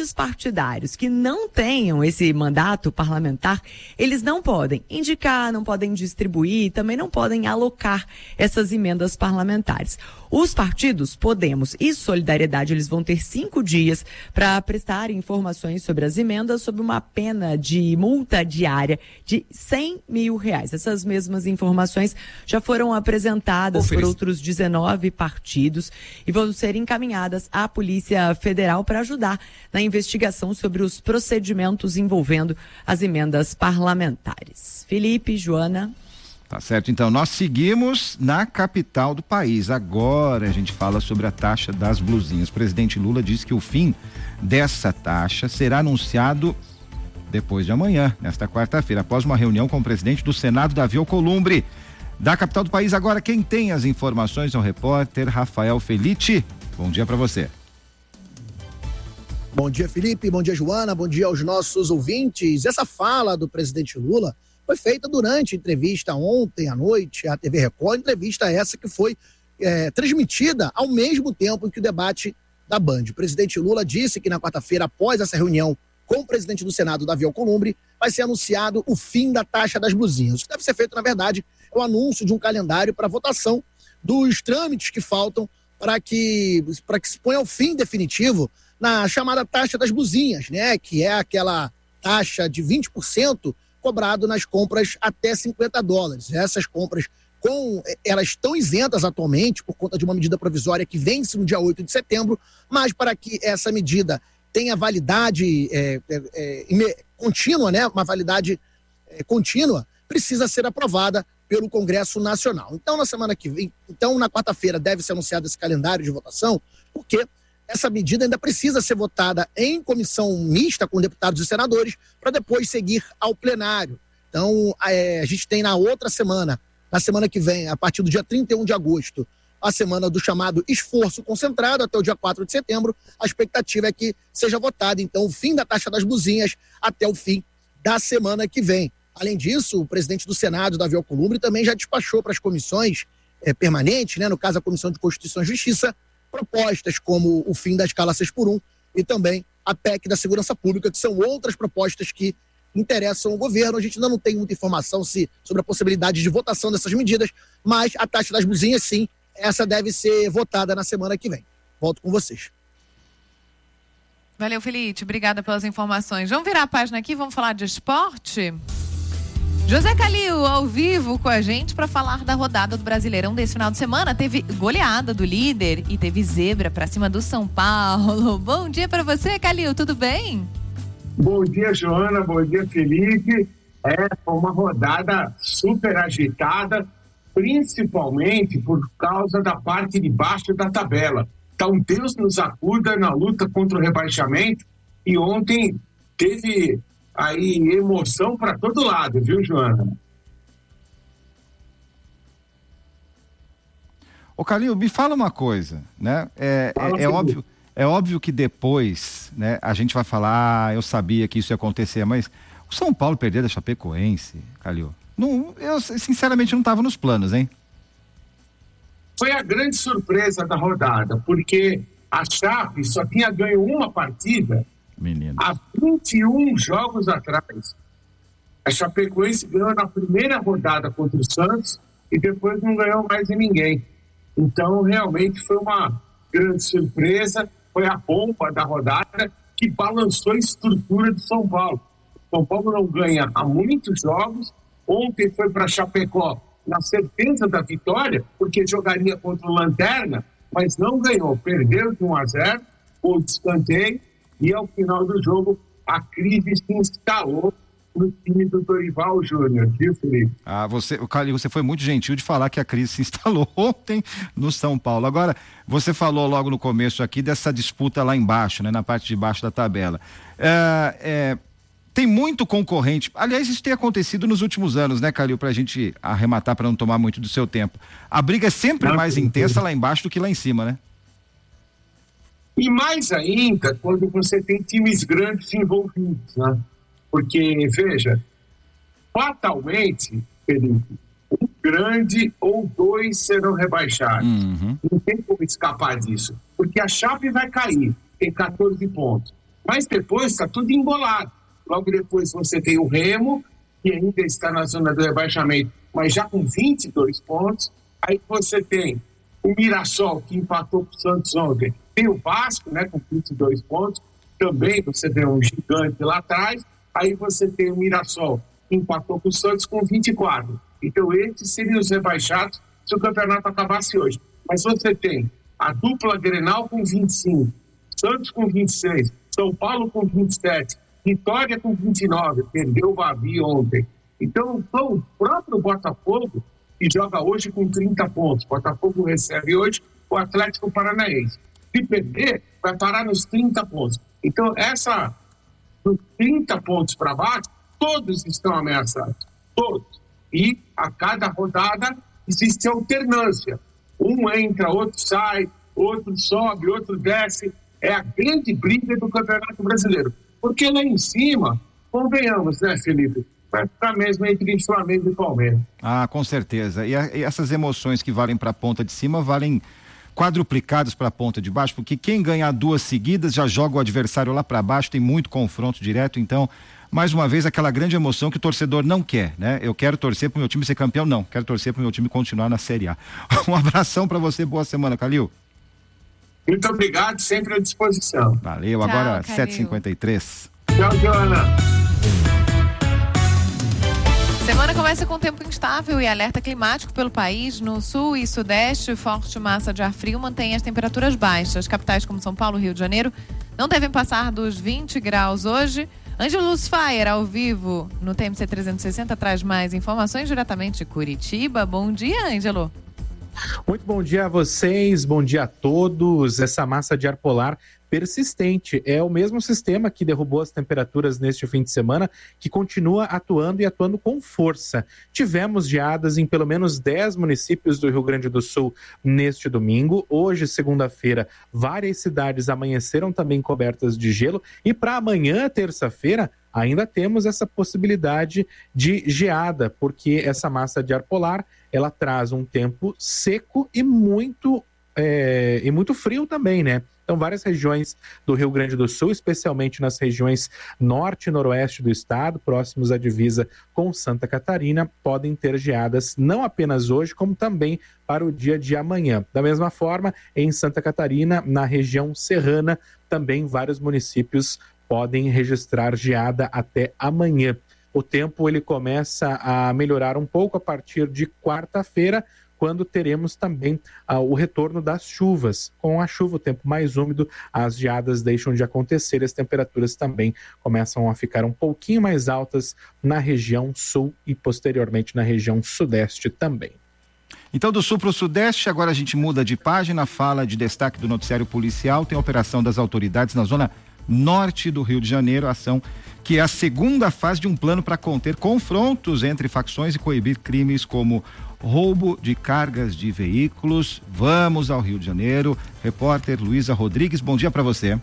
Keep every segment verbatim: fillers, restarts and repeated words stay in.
dirigentes partidários que não tenham esse mandato parlamentar, eles não podem indicar, não podem distribuir, também não podem alocar essas emendas parlamentares. Os partidos, Podemos e Solidariedade, eles vão ter cinco dias para prestar informações sobre as emendas, sob uma pena de multa diária de cem mil reais. Essas mesmas informações já foram apresentadas por outros dezenove partidos e vão ser encaminhadas à Polícia Federal para ajudar na investigação sobre os procedimentos envolvendo as emendas parlamentares. Felipe, Joana. Tá certo, então nós seguimos na capital do país. Agora a gente fala sobre a taxa das blusinhas. O presidente Lula disse que o fim dessa taxa será anunciado depois de amanhã, nesta quarta-feira, após uma reunião com o presidente do Senado, Davi Alcolumbre. Da capital do país, agora quem tem as informações é o repórter Rafael Felitti. Bom dia para você. Bom dia, Felipe, bom dia, Joana, bom dia aos nossos ouvintes. Essa fala do presidente Lula foi feita durante entrevista ontem à noite à T V Record, entrevista essa que foi é, transmitida ao mesmo tempo em que o debate da Band. O presidente Lula disse que na quarta-feira, após essa reunião com o presidente do Senado, Davi Alcolumbre, vai ser anunciado o fim da taxa das blusinhas. O que deve ser feito, na verdade, é o anúncio de um calendário para votação dos trâmites que faltam para que, para que se ponha o fim definitivo na chamada taxa das blusinhas, né? Que é aquela taxa de vinte por cento cobrado nas compras até cinquenta dólares. Essas compras, com, elas estão isentas atualmente por conta de uma medida provisória que vence no dia oito de setembro, mas para que essa medida tenha validade é, é, é, contínua, né? Uma validade é, contínua, precisa ser aprovada pelo Congresso Nacional. Então, na semana que vem, então, na quarta-feira, deve ser anunciado esse calendário de votação, porque essa medida ainda precisa ser votada em comissão mista com deputados e senadores para depois seguir ao plenário. Então, é, a gente tem na outra semana, na semana que vem, a partir do dia trinta e um de agosto, a semana do chamado esforço concentrado até o dia quatro de setembro. A expectativa é que seja votado, então, o fim da taxa das blusinhas até o fim da semana que vem. Além disso, o presidente do Senado, Davi Alcolumbre, também já despachou para as comissões é, permanentes, né, no caso a Comissão de Constituição e Justiça, propostas como o fim da escala seis por um e também a P E C da Segurança Pública, que são outras propostas que interessam o governo. A gente ainda não tem muita informação se, sobre a possibilidade de votação dessas medidas, mas a taxa das blusinhas, sim, essa deve ser votada na semana que vem. Volto com vocês. Valeu, Felipe. Obrigada pelas informações. Vamos virar a página aqui, vamos falar de esporte? José Calil, ao vivo com a gente para falar da rodada do Brasileirão desse final de semana. Teve goleada do líder e teve zebra para cima do São Paulo. Bom dia para você, Calil, tudo bem? Bom dia, Joana, bom dia, Felipe. É uma rodada super agitada, principalmente por causa da parte de baixo da tabela. Então, Deus nos acuda na luta contra o rebaixamento e ontem teve aí emoção para todo lado, viu, Joana? Ô, Calil, me fala uma coisa, né? É, fala é, é óbvio, é óbvio que depois, né, a gente vai falar, ah, eu sabia que isso ia acontecer, mas o São Paulo perder da Chapecoense, Calil, não, eu sinceramente não estava nos planos, hein? Foi a grande surpresa da rodada, porque a Chape só tinha ganho uma partida Menino. há vinte e um jogos atrás. A Chapecoense ganhou na primeira rodada contra o Santos e depois não ganhou mais em ninguém. Então, realmente foi uma grande surpresa, foi a bomba da rodada que balançou a estrutura de São Paulo. São Paulo não ganha há muitos jogos. Ontem foi para Chapecó na certeza da vitória, porque jogaria contra o Lanterna, mas não ganhou, perdeu de um a zero, o escanteio, e ao final do jogo a crise se instalou no time do Dorival Júnior, viu, Felipe? Ah, você, o Calil, você foi muito gentil de falar que a crise se instalou ontem no São Paulo. Agora, você falou logo no começo aqui dessa disputa lá embaixo, né, na parte de baixo da tabela. É, é, tem muito concorrente. Aliás, isso tem acontecido nos últimos anos, né, Calil, pra gente arrematar, para não tomar muito do seu tempo. A briga é sempre não, mais intensa lá embaixo do que lá em cima, né? E mais ainda quando você tem times grandes envolvidos, né? Porque, veja, fatalmente, Felipe, um grande ou dois serão rebaixados. Uhum. Não tem como escapar disso. Porque a Chape vai cair, tem catorze pontos. Mas depois está tudo embolado. Logo depois você tem o Remo, que ainda está na zona do rebaixamento, mas já com vinte e dois pontos. Aí você tem o Mirassol, que empatou com o Santos ontem. Tem o Vasco, né, com vinte e dois pontos. Também você tem um gigante lá atrás. Aí você tem o Mirassol, que empatou com o Santos com vinte e quatro. Então esses seriam os rebaixados se o campeonato acabasse hoje. Mas você tem a dupla Grenal com vinte e cinco, Santos com vinte e seis, São Paulo com vinte e sete, Vitória com vinte e nove, perdeu o Bavi ontem. Então, então o próprio Botafogo, que joga hoje com trinta pontos, Botafogo recebe hoje o Atlético Paranaense. Se perder, vai parar nos trinta pontos. Então, essa, dos trinta pontos para baixo, todos estão ameaçados, todos. E a cada rodada existe alternância. Um entra, outro sai, outro sobe, outro desce. É a grande briga do Campeonato Brasileiro. Porque lá em cima, convenhamos, né, Felipe? Vai ficar mesmo entre Flamengo e Palmeiras. Ah, com certeza. E, a, e essas emoções que valem para a ponta de cima valem quadruplicadas para a ponta de baixo, porque quem ganhar duas seguidas já joga o adversário lá para baixo, tem muito confronto direto. Então, mais uma vez, aquela grande emoção que o torcedor não quer, né? Eu quero torcer para o meu time ser campeão? Não, quero torcer para o meu time continuar na Série A. Um abração para você, boa semana, Calil. Muito obrigado, sempre à disposição. Valeu, Tchau, agora Calil. sete e cinquenta e três. Tchau, Joana. Semana começa com tempo instável e alerta climático pelo país. No sul e sudeste, forte massa de ar frio mantém as temperaturas baixas. Capitais como São Paulo e Rio de Janeiro não devem passar dos vinte graus hoje. Ângelo Lucifer, ao vivo no T M C trezentos e sessenta, traz mais informações diretamente de Curitiba. Bom dia, Ângelo. Muito bom dia a vocês, bom dia a todos. Essa massa de ar polar persistente é o mesmo sistema que derrubou as temperaturas neste fim de semana, que continua atuando e atuando com força. Tivemos geadas em pelo menos dez municípios do Rio Grande do Sul neste domingo. Hoje, segunda-feira, várias cidades amanheceram também cobertas de gelo e para amanhã, terça-feira, ainda temos essa possibilidade de geada, porque essa massa de ar polar, ela traz um tempo seco e muito, é, e muito frio também, né? Então, várias regiões do Rio Grande do Sul, especialmente nas regiões norte e noroeste do estado, próximos à divisa com Santa Catarina, podem ter geadas não apenas hoje, como também para o dia de amanhã. Da mesma forma, em Santa Catarina, na região serrana, também vários municípios podem registrar geada até amanhã. O tempo ele começa a melhorar um pouco a partir de quarta-feira, quando teremos também ah, o retorno das chuvas. Com a chuva, o tempo mais úmido, as geadas deixam de acontecer e as temperaturas também começam a ficar um pouquinho mais altas na região sul e posteriormente na região sudeste também. Então, do sul para o sudeste, agora a gente muda de página, fala de destaque do noticiário policial, tem a operação das autoridades na zona norte do Rio de Janeiro, ação que é a segunda fase de um plano para conter confrontos entre facções e coibir crimes como roubo de cargas de veículos. Vamos ao Rio de Janeiro. Repórter Luísa Rodrigues, bom dia para você.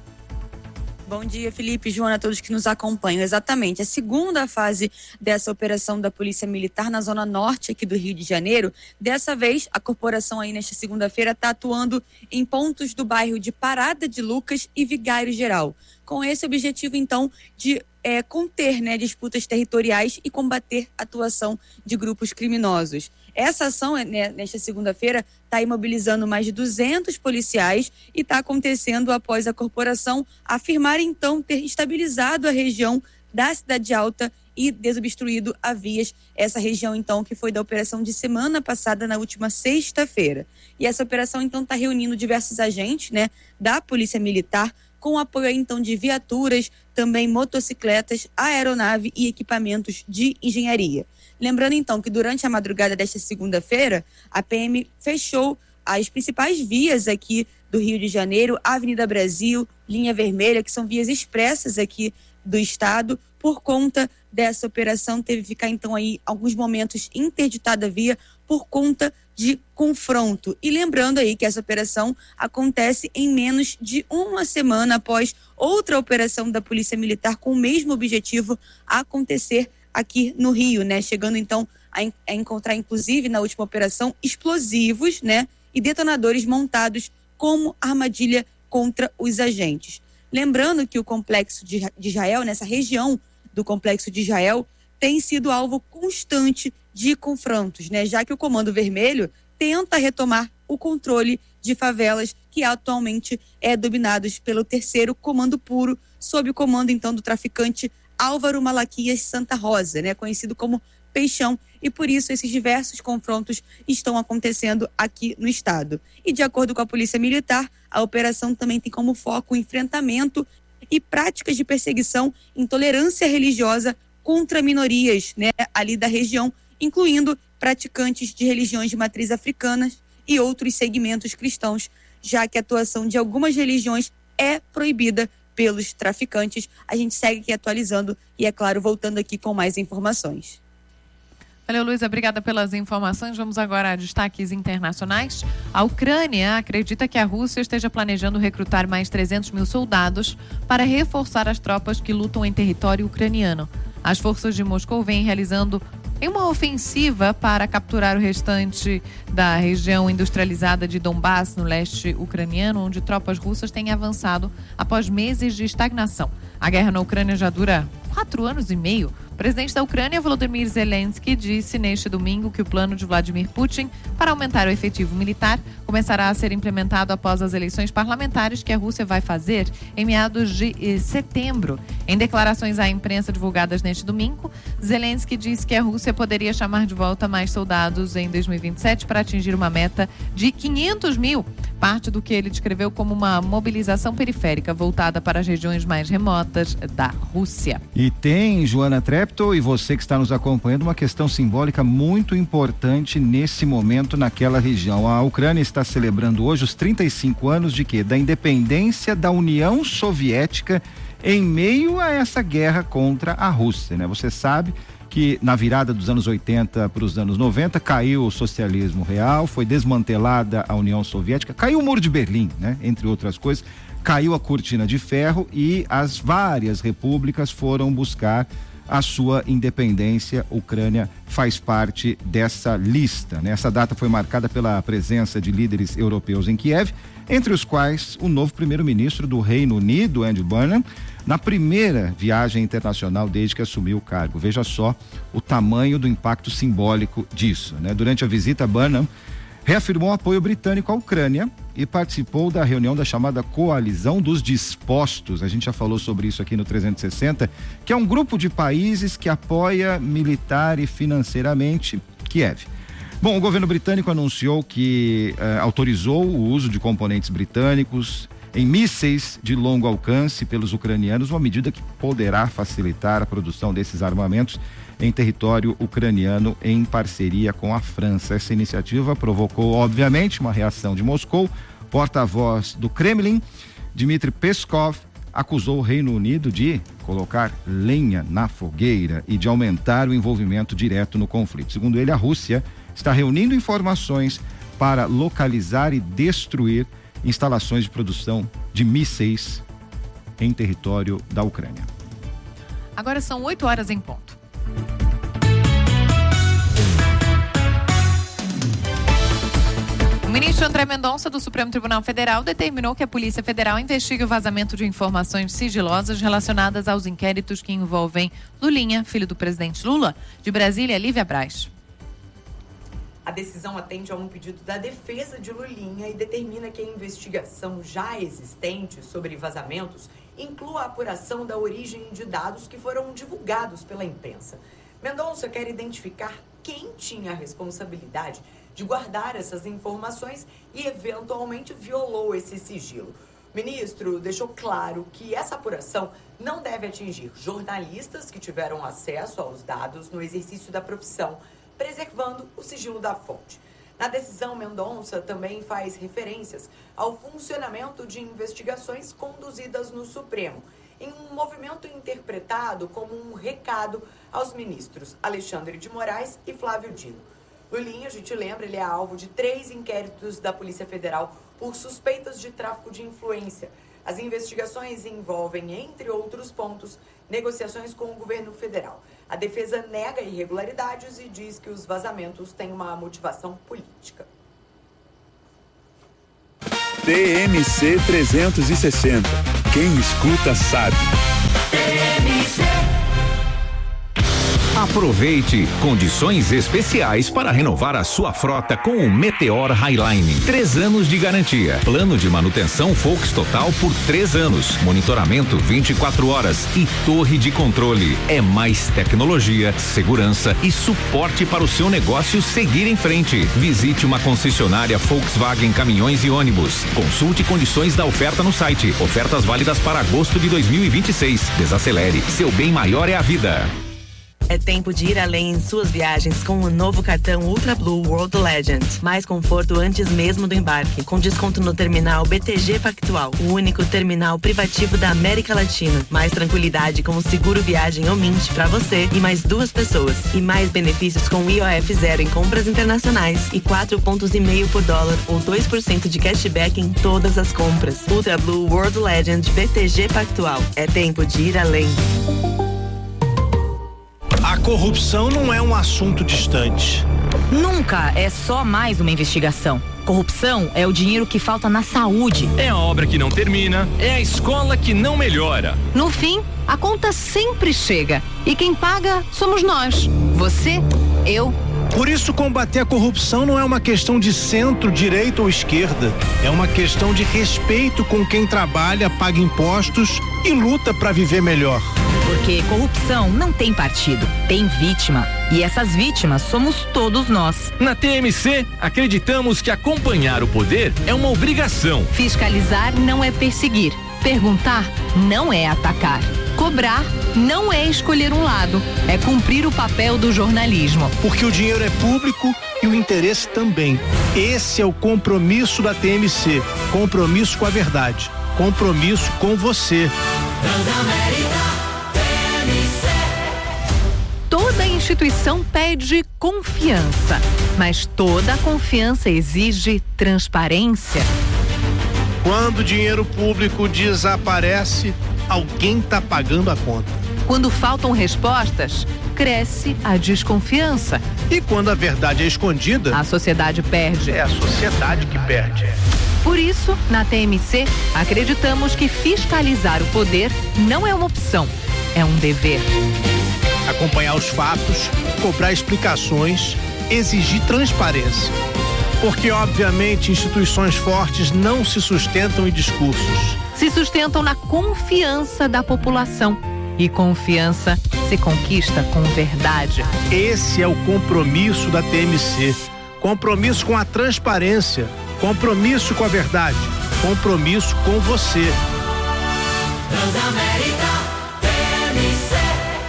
Bom dia, Felipe, Joana, a todos que nos acompanham. Exatamente, a segunda fase dessa operação da Polícia Militar na zona norte aqui do Rio de Janeiro. Dessa vez, a corporação aí nesta segunda-feira está atuando em pontos do bairro de Parada de Lucas e Vigário Geral. Com esse objetivo, então, de é, conter, né, disputas territoriais e combater a atuação de grupos criminosos. Essa ação, né, nesta segunda-feira, está imobilizando mais de duzentos policiais e está acontecendo após a corporação afirmar, então, ter estabilizado a região da Cidade Alta e desobstruído a vias. Essa região, então, que foi da operação de semana passada, na última sexta-feira. E essa operação, então, está reunindo diversos agentes, né, da Polícia Militar, com apoio, então, de viaturas, também motocicletas, aeronave e equipamentos de engenharia. Lembrando, então, que durante a madrugada desta segunda-feira, a P M fechou as principais vias aqui do Rio de Janeiro, Avenida Brasil, Linha Vermelha, que são vias expressas aqui do estado. Por conta dessa operação, teve que ficar, então, aí, alguns momentos interditada a via por conta de confronto. E lembrando aí que essa operação acontece em menos de uma semana após outra operação da Polícia Militar com o mesmo objetivo acontecer aqui no Rio, né? Chegando, então, a, en- a encontrar, inclusive, na última operação, explosivos, né? E detonadores montados como armadilha contra os agentes. Lembrando que o complexo de Israel, nessa região do complexo de Israel, tem sido alvo constante de confrontos, né? Já que o Comando Vermelho tenta retomar o controle de favelas que atualmente é dominados pelo terceiro Comando Puro, sob o comando então do traficante Álvaro Malaquias Santa Rosa, né? Conhecido como Peixão, e por isso esses diversos confrontos estão acontecendo aqui no estado. E de acordo com a Polícia Militar, a operação também tem como foco o enfrentamento e práticas de perseguição, intolerância religiosa contra minorias, né, ali da região, incluindo praticantes de religiões de matriz africana e outros segmentos cristãos, já que a atuação de algumas religiões é proibida pelos traficantes. A gente segue aqui atualizando e, é claro, voltando aqui com mais informações. Valeu, Luísa, obrigada pelas informações. Vamos agora a destaques internacionais. A Ucrânia acredita que a Rússia esteja planejando recrutar mais trezentos mil soldados para reforçar as tropas que lutam em território ucraniano. As forças de Moscou vêm realizando uma ofensiva para capturar o restante da região industrializada de Donbass, no leste ucraniano, onde tropas russas têm avançado após meses de estagnação. A guerra na Ucrânia já dura quatro anos e meio. O presidente da Ucrânia, Volodymyr Zelensky, disse neste domingo que o plano de Vladimir Putin para aumentar o efetivo militar começará a ser implementado após as eleições parlamentares que a Rússia vai fazer em meados de eh, setembro. Em declarações à imprensa divulgadas neste domingo, Zelensky disse que a Rússia poderia chamar de volta mais soldados em dois mil e vinte e sete para atingir uma meta de quinhentos mil, parte do que ele descreveu como uma mobilização periférica voltada para as regiões mais remotas da Rússia. E tem, Joana Trepto, e você que está nos acompanhando, uma questão simbólica muito importante nesse momento naquela região. A Ucrânia está celebrando hoje os trinta e cinco anos de quê? Da independência da União Soviética em meio a essa guerra contra a Rússia, né? Você sabe que na virada dos anos oitenta para os anos noventa caiu o socialismo real, foi desmantelada a União Soviética, caiu o Muro de Berlim, né? Entre outras coisas, caiu a cortina de ferro e as várias repúblicas foram buscar a sua independência. A Ucrânia faz parte dessa lista, né? Essa data foi marcada pela presença de líderes europeus em Kiev, entre os quais o novo primeiro-ministro do Reino Unido, Andy Burnham, na primeira viagem internacional desde que assumiu o cargo. Veja só o tamanho do impacto simbólico disso, né? Durante a visita, Burnham reafirmou o apoio britânico à Ucrânia e participou da reunião da chamada Coalizão dos Dispostos. A gente já falou sobre isso aqui no trezentos e sessenta, que é um grupo de países que apoia militar e financeiramente Kiev. Bom, o governo britânico anunciou que eh, autorizou o uso de componentes britânicos em mísseis de longo alcance pelos ucranianos, uma medida que poderá facilitar a produção desses armamentos em território ucraniano em parceria com a França. Essa iniciativa provocou, obviamente, uma reação de Moscou. Porta-voz do Kremlin, Dmitry Peskov, acusou o Reino Unido de colocar lenha na fogueira e de aumentar o envolvimento direto no conflito. Segundo ele, a Rússia está reunindo informações para localizar e destruir instalações de produção de mísseis em território da Ucrânia. Agora são oito horas em ponto. O ministro André Mendonça, do Supremo Tribunal Federal, determinou que a Polícia Federal investigue o vazamento de informações sigilosas relacionadas aos inquéritos que envolvem Lulinha, filho do presidente Lula. De Brasília, Lívia Braz. A decisão atende a um pedido da defesa de Lulinha e determina que a investigação já existente sobre vazamentos inclua a apuração da origem de dados que foram divulgados pela imprensa. Mendonça quer identificar quem tinha a responsabilidade de guardar essas informações e eventualmente violou esse sigilo. O ministro deixou claro que essa apuração não deve atingir jornalistas que tiveram acesso aos dados no exercício da profissão, preservando o sigilo da fonte. Na decisão, Mendonça também faz referências ao funcionamento de investigações conduzidas no Supremo, em um movimento interpretado como um recado aos ministros Alexandre de Moraes e Flávio Dino. Lulinha, a gente lembra, ele é alvo de três inquéritos da Polícia Federal por suspeitas de tráfico de influência. As investigações envolvem, entre outros pontos, negociações com o governo federal. A defesa nega irregularidades e diz que os vazamentos têm uma motivação política. T M C trezentos e sessenta. Quem escuta sabe. Aproveite condições especiais para renovar a sua frota com o Meteor Highline. Três anos de garantia. Plano de manutenção Volks Total por três anos. Monitoramento vinte e quatro horas e torre de controle. É mais tecnologia, segurança e suporte para o seu negócio seguir em frente. Visite uma concessionária Volkswagen Caminhões e Ônibus. Consulte condições da oferta no site. Ofertas válidas para agosto de dois mil e vinte e seis. Desacelere. Seu bem maior é a vida. É tempo de ir além em suas viagens com o novo cartão Ultra Blue World Legend. Mais conforto antes mesmo do embarque, com desconto no terminal B T G Pactual, o único terminal privativo da América Latina. Mais tranquilidade com o seguro viagem Omint para você e mais duas pessoas. E mais benefícios com I O F zero em compras internacionais e quatro pontos e meio por dólar ou dois por cento de cashback em todas as compras. Ultra Blue World Legend B T G Pactual. É tempo de ir além. A corrupção não é um assunto distante. Nunca é só mais uma investigação. Corrupção é o dinheiro que falta na saúde. É a obra que não termina, é a escola que não melhora. No fim, a conta sempre chega. E quem paga somos nós. Você, eu. Por isso, combater a corrupção não é uma questão de centro, direita ou esquerda. É uma questão de respeito com quem trabalha, paga impostos e luta para viver melhor. Porque corrupção não tem partido, tem vítima. E essas vítimas somos todos nós. Na T M C, acreditamos que acompanhar o poder é uma obrigação. Fiscalizar não é perseguir. Perguntar não é atacar. Cobrar não é escolher um lado. É cumprir o papel do jornalismo. Porque o dinheiro é público e o interesse também. Esse é o compromisso da T M C. Compromisso com a verdade. Compromisso com você. Toda instituição pede confiança, mas toda confiança exige transparência. Quando o dinheiro público desaparece, alguém está pagando a conta. Quando faltam respostas, cresce a desconfiança. E quando a verdade é escondida, a sociedade perde. É a sociedade que perde. Por isso, na T M C, acreditamos que fiscalizar o poder não é uma opção, é um dever. Acompanhar os fatos, cobrar explicações, exigir transparência. Porque, obviamente, instituições fortes não se sustentam em discursos. Se sustentam na confiança da população. E confiança se conquista com verdade. Esse é o compromisso da T M C. Compromisso com a transparência. Compromisso com a verdade. Compromisso com você. Transamérica T M C.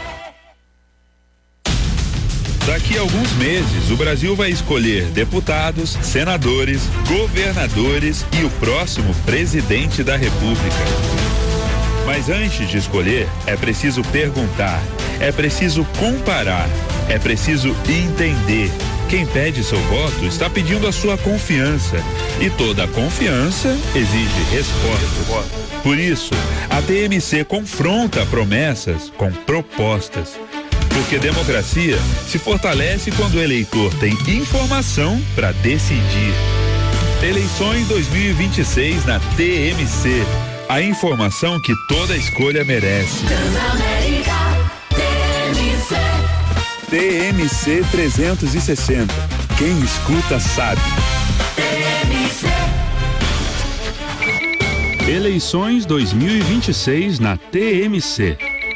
Daqui a alguns meses, o Brasil vai escolher deputados, senadores, governadores e o próximo presidente da República. Mas antes de escolher, é preciso perguntar, é preciso comparar, é preciso entender. Quem pede seu voto está pedindo a sua confiança. E toda confiança exige respostas. Por isso, a T M C confronta promessas com propostas. Porque democracia se fortalece quando o eleitor tem informação para decidir. Eleições dois mil e vinte e seis na T M C. A informação que toda escolha merece. T M C trezentos e sessenta. Quem escuta sabe. Eleições dois mil e vinte e seis na T M C.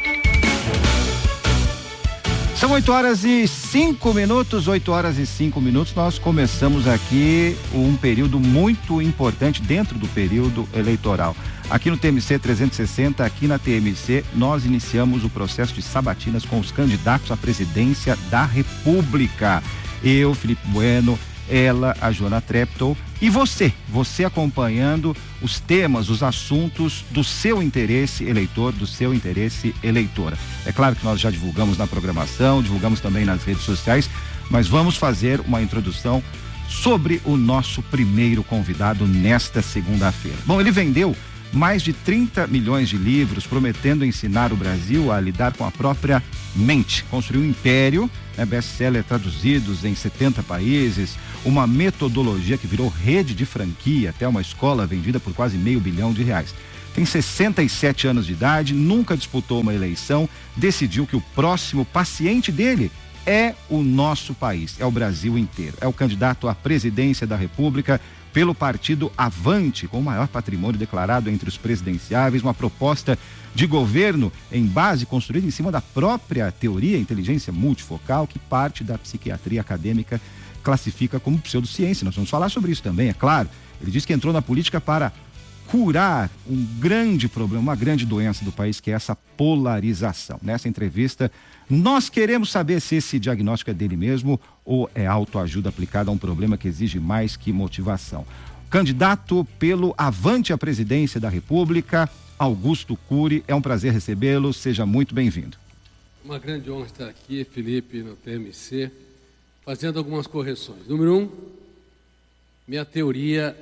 São oito horas e cinco minutos, oito horas e cinco minutos. Nós começamos aqui um período muito importante dentro do período eleitoral. Aqui no T M C trezentos e sessenta, aqui na T M C, nós iniciamos o processo de sabatinas com os candidatos à presidência da República. Eu, Felipe Bueno, ela, a Joana Treptow e você, você acompanhando os temas, os assuntos do seu interesse eleitor, do seu interesse eleitora. É claro que nós já divulgamos na programação, divulgamos também nas redes sociais, mas vamos fazer uma introdução sobre o nosso primeiro convidado nesta segunda-feira. Bom, ele vendeu mais de trinta milhões de livros, prometendo ensinar o Brasil a lidar com a própria mente. Construiu um império, né, best-seller traduzidos em setenta países, uma metodologia que virou rede de franquia, até uma escola vendida por quase meio bilhão de reais. tem sessenta e sete anos de idade, nunca disputou uma eleição, decidiu que o próximo paciente dele é o nosso país, é o Brasil inteiro. É o candidato à presidência da República pelo partido Avante, com o maior patrimônio declarado entre os presidenciáveis, uma proposta de governo em base construída em cima da própria teoria inteligência multifocal, que parte da psiquiatria acadêmica classifica como pseudociência. Nós vamos falar sobre isso também, é claro. Ele diz que entrou na política para curar um grande problema, uma grande doença do país, que é essa polarização. Nessa entrevista, nós queremos saber se esse diagnóstico é dele mesmo ou é autoajuda aplicada a um problema que exige mais que motivação. Candidato pelo Avante à presidência da República, Augusto Cury, é um prazer recebê-lo, seja muito bem-vindo. Uma grande honra estar aqui, Felipe, no T M C, fazendo algumas correções. Número um, minha teoria,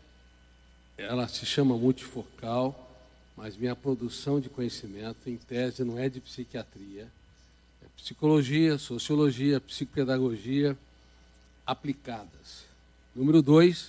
ela se chama multifocal, mas minha produção de conhecimento, em tese, não é de psiquiatria, é psicologia, sociologia, psicopedagogia aplicadas. Número dois,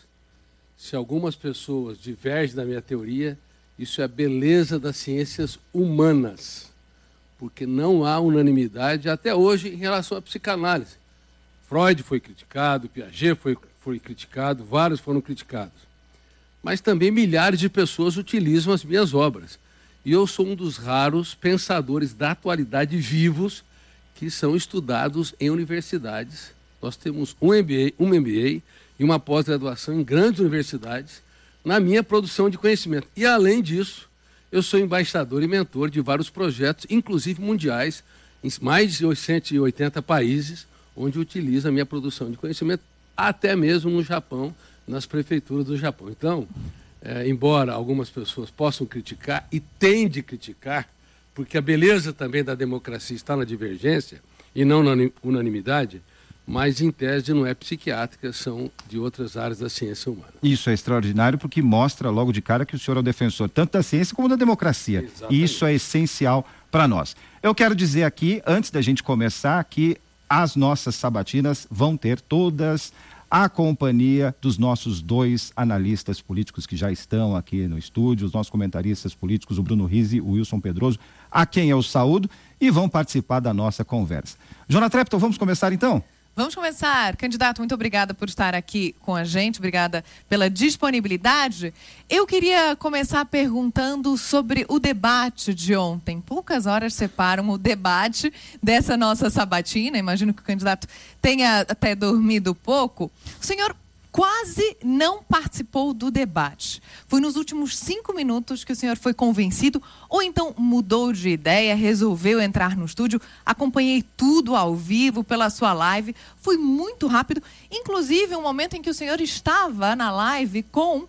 se algumas pessoas divergem da minha teoria, isso é a beleza das ciências humanas, porque não há unanimidade até hoje em relação à psicanálise. Freud foi criticado, Piaget foi, foi criticado, vários foram criticados. Mas também milhares de pessoas utilizam as minhas obras. E eu sou um dos raros pensadores da atualidade vivos que são estudados em universidades. Nós temos um M B A, um M B A e uma pós-graduação em grandes universidades na minha produção de conhecimento. E, além disso, eu sou embaixador e mentor de vários projetos, inclusive mundiais, em mais de cento e oitenta países, onde utilizo a minha produção de conhecimento, até mesmo no Japão, nas prefeituras do Japão. Então, é, embora algumas pessoas possam criticar, e têm de criticar, porque a beleza também da democracia está na divergência e não na unanimidade, mas em tese não é psiquiátrica, são de outras áreas da ciência humana. Isso é extraordinário porque mostra logo de cara que o senhor é o defensor tanto da ciência como da democracia. Exatamente. E isso é essencial para nós. Eu quero dizer aqui, antes da gente começar, que as nossas sabatinas vão ter todas a companhia dos nossos dois analistas políticos que já estão aqui no estúdio, os nossos comentaristas políticos, o Bruno Rizzi e o Wilson Pedroso, a quem eu saúdo, e vão participar da nossa conversa. Jona Trepton, vamos começar então? Vamos começar. Candidato, muito obrigada por estar aqui com a gente, obrigada pela disponibilidade. Eu queria começar perguntando sobre o debate de ontem. Poucas horas separam o debate dessa nossa sabatina, imagino que o candidato tenha até dormido pouco. O senhor quase não participou do debate. Foi nos últimos cinco minutos que o senhor foi convencido ou então mudou de ideia, resolveu entrar no estúdio. Acompanhei tudo ao vivo pela sua live. Foi muito rápido, inclusive um momento em que o senhor estava na live com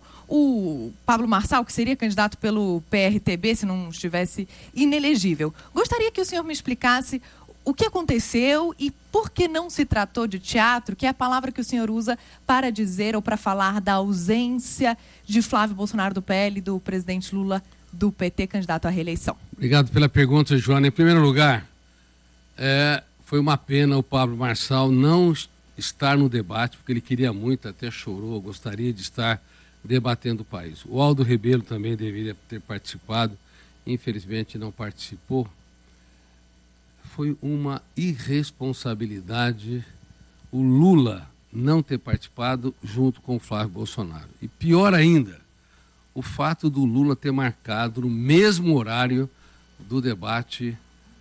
o Pablo Marçal, que seria candidato pelo P R T B se não estivesse inelegível. Gostaria que o senhor me explicasse o que aconteceu e por que não se tratou de teatro, que é a palavra que o senhor usa para dizer ou para falar da ausência de Flávio Bolsonaro do P L e do presidente Lula do P T, candidato à reeleição. Obrigado pela pergunta, Joana. Em primeiro lugar, é, foi uma pena o Pablo Marçal não estar no debate, porque ele queria muito, até chorou, gostaria de estar debatendo o país. O Aldo Rebelo também deveria ter participado, infelizmente não participou. Foi uma irresponsabilidade o Lula não ter participado junto com o Flávio Bolsonaro. E pior ainda, o fato do Lula ter marcado no mesmo horário do debate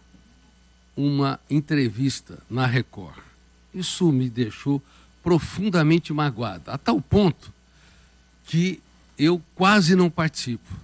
uma entrevista na Record. Isso me deixou profundamente magoado, a tal ponto que eu quase não participo.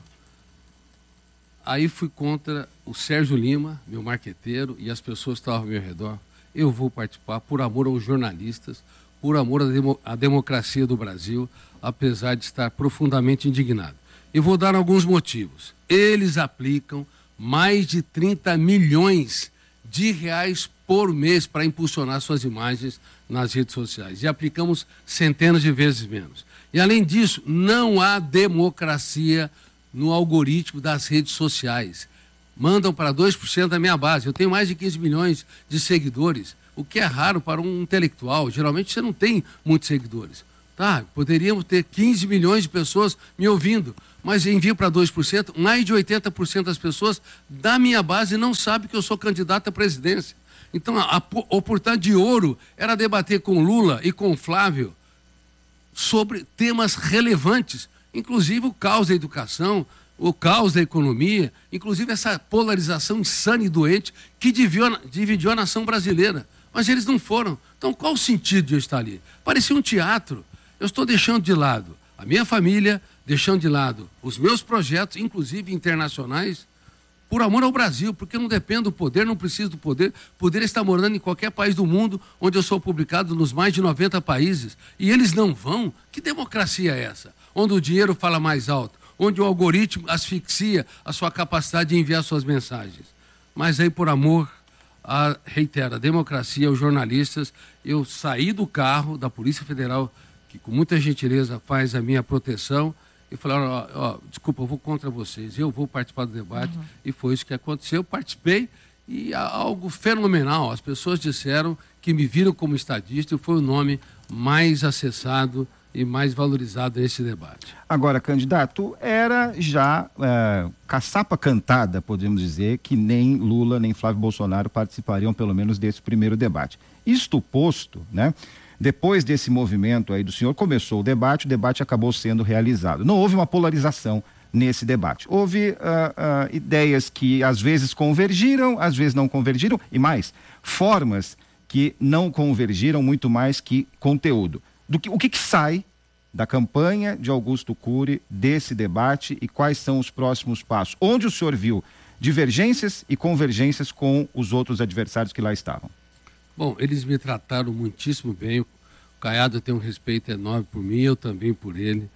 Aí fui contra o Sérgio Lima, meu marqueteiro, e as pessoas que estavam ao meu redor. Eu vou participar por amor aos jornalistas, por amor à, demo, à democracia do Brasil, apesar de estar profundamente indignado. Eu vou dar alguns motivos. Eles aplicam mais de trinta milhões de reais por mês para impulsionar suas imagens nas redes sociais. E aplicamos centenas de vezes menos. E, além disso, não há democracia no algoritmo das redes sociais. Mandam para dois por cento da minha base. Eu tenho mais de quinze milhões de seguidores, o que é raro para um intelectual. Geralmente você não tem muitos seguidores. Tá? Poderíamos ter quinze milhões de pessoas me ouvindo, mas envio para dois por cento, mais de oitenta por cento das pessoas da minha base não sabem que eu sou candidato à presidência. Então, a, a oportunidade de ouro era debater com Lula e com Flávio sobre temas relevantes, inclusive o caos da educação, o caos da economia, inclusive essa polarização insana e doente que dividiu, dividiu a nação brasileira. Mas eles não foram. Então, qual o sentido de eu estar ali? Parecia um teatro. Eu estou deixando de lado a minha família, deixando de lado os meus projetos, inclusive internacionais, por amor ao Brasil, porque eu não dependo do poder, não preciso do poder. O poder está morando em qualquer país do mundo, onde eu sou publicado nos mais de noventa países. E eles não vão? Que democracia é essa? Onde o dinheiro fala mais alto, onde o algoritmo asfixia a sua capacidade de enviar suas mensagens. Mas aí, por amor, a, reitero, a democracia, os jornalistas, eu saí do carro da Polícia Federal, que com muita gentileza faz a minha proteção, e falaram, ó, ó, desculpa, eu vou contra vocês, eu vou participar do debate, uhum. E foi isso que aconteceu, eu participei, e algo fenomenal, as pessoas disseram que me viram como estadista, e foi o nome mais acessado e mais valorizado nesse debate. Agora, candidato, era já é, caçapa cantada, podemos dizer, que nem Lula nem Flávio Bolsonaro participariam, pelo menos, desse primeiro debate. Isto posto, né? Depois desse movimento aí do senhor, começou o debate, o debate acabou sendo realizado. Não houve uma polarização nesse debate. Houve uh, uh, ideias que às vezes convergiram, às vezes não convergiram, e mais, formas que não convergiram muito mais que conteúdo. Do que, o que, que sai da campanha de Augusto Cury desse debate e quais são os próximos passos? Onde o senhor viu divergências e convergências com os outros adversários que lá estavam? Bom, eles me trataram muitíssimo bem. O Caiado tem um respeito enorme por mim, eu também por ele.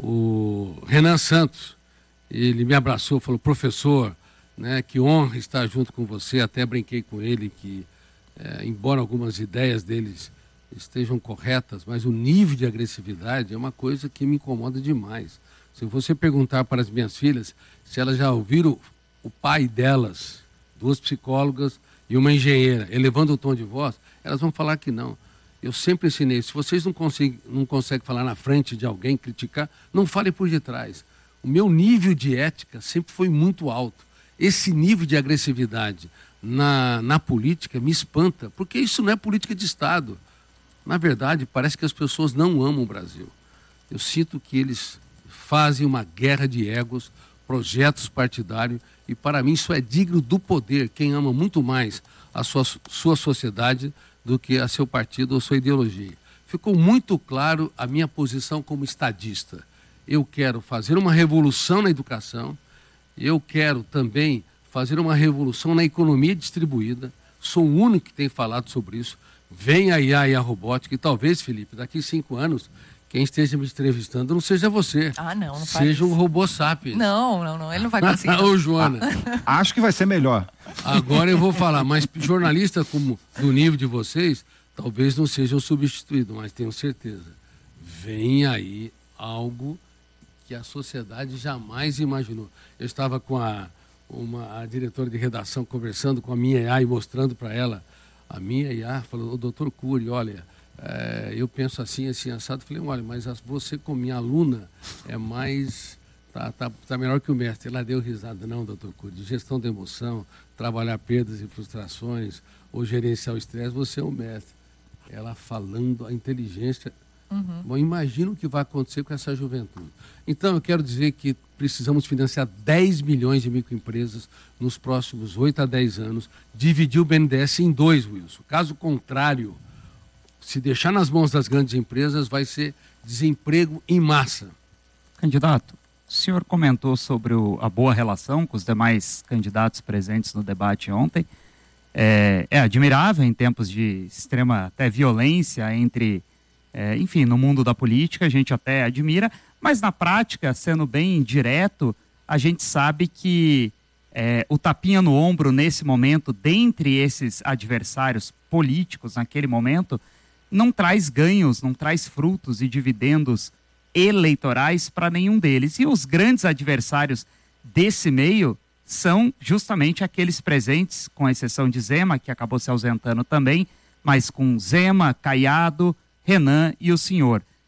O Renan Santos, ele me abraçou, falou, professor, né, que honra estar junto com você. Até brinquei com ele que, é, embora algumas ideias deles estejam corretas, mas o nível de agressividade é uma coisa que me incomoda demais. Se você perguntar para as minhas filhas se elas já ouviram o pai delas, duas psicólogas e uma engenheira, elevando o tom de voz, elas vão falar que não. Eu sempre ensinei, se vocês não conseguem, não conseguem falar na frente de alguém, criticar, não falem por detrás. O meu nível de ética sempre foi muito alto. Esse nível de agressividade na, na política me espanta, porque isso não é política de Estado. Na verdade, parece que as pessoas não amam o Brasil. Eu sinto que eles fazem uma guerra de egos, projetos partidários, e para mim isso é digno do poder, quem ama muito mais a sua, sua sociedade do que a seu partido ou sua ideologia. Ficou muito claro a minha posição como estadista. Eu quero fazer uma revolução na educação, eu quero também fazer uma revolução na economia distribuída, sou o único que tem falado sobre isso. Vem a I A e a robótica, e talvez, Felipe, daqui a cinco anos, quem esteja me entrevistando não seja você. Ah, não, não faz Seja um isso. robô sapiens. Não, não, não, ele não vai conseguir. Ô, Joana. Ah, acho que vai ser melhor. Agora eu vou falar, mas jornalistas como do nível de vocês, talvez não sejam substituídos, mas tenho certeza. Vem aí algo que a sociedade jamais imaginou. Eu estava com a, uma, a diretora de redação conversando com a minha I A e mostrando para ela. A minha I A falou, o doutor Cury, olha, é, eu penso assim, assim, assado. Falei, olha, mas você como minha aluna é mais, tá, tá, tá melhor que o mestre. Ela deu risada, não, doutor Cury, de gestão da emoção, trabalhar perdas e frustrações, ou gerenciar o estresse, você é o mestre. Ela falando a inteligência. Uhum. Bom, imagina o que vai acontecer com essa juventude. Então, eu quero dizer que precisamos financiar dez milhões de microempresas nos próximos oito a dez anos, dividir o B N D E S em dois, Wilson. Caso contrário, se deixar nas mãos das grandes empresas, vai ser desemprego em massa. Candidato, o senhor comentou sobre o, a boa relação com os demais candidatos presentes no debate ontem. É, é admirável em tempos de extrema até violência entre... É, enfim, no mundo da política a gente até admira, mas na prática, sendo bem direto, a gente sabe que é, o tapinha no ombro nesse momento, dentre esses adversários políticos naquele momento, não traz ganhos, não traz frutos e dividendos eleitorais para nenhum deles. E os grandes adversários desse meio são justamente aqueles presentes, com exceção de Zema, que acabou se ausentando também, mas com Zema, Caiado, Renan e o senhor.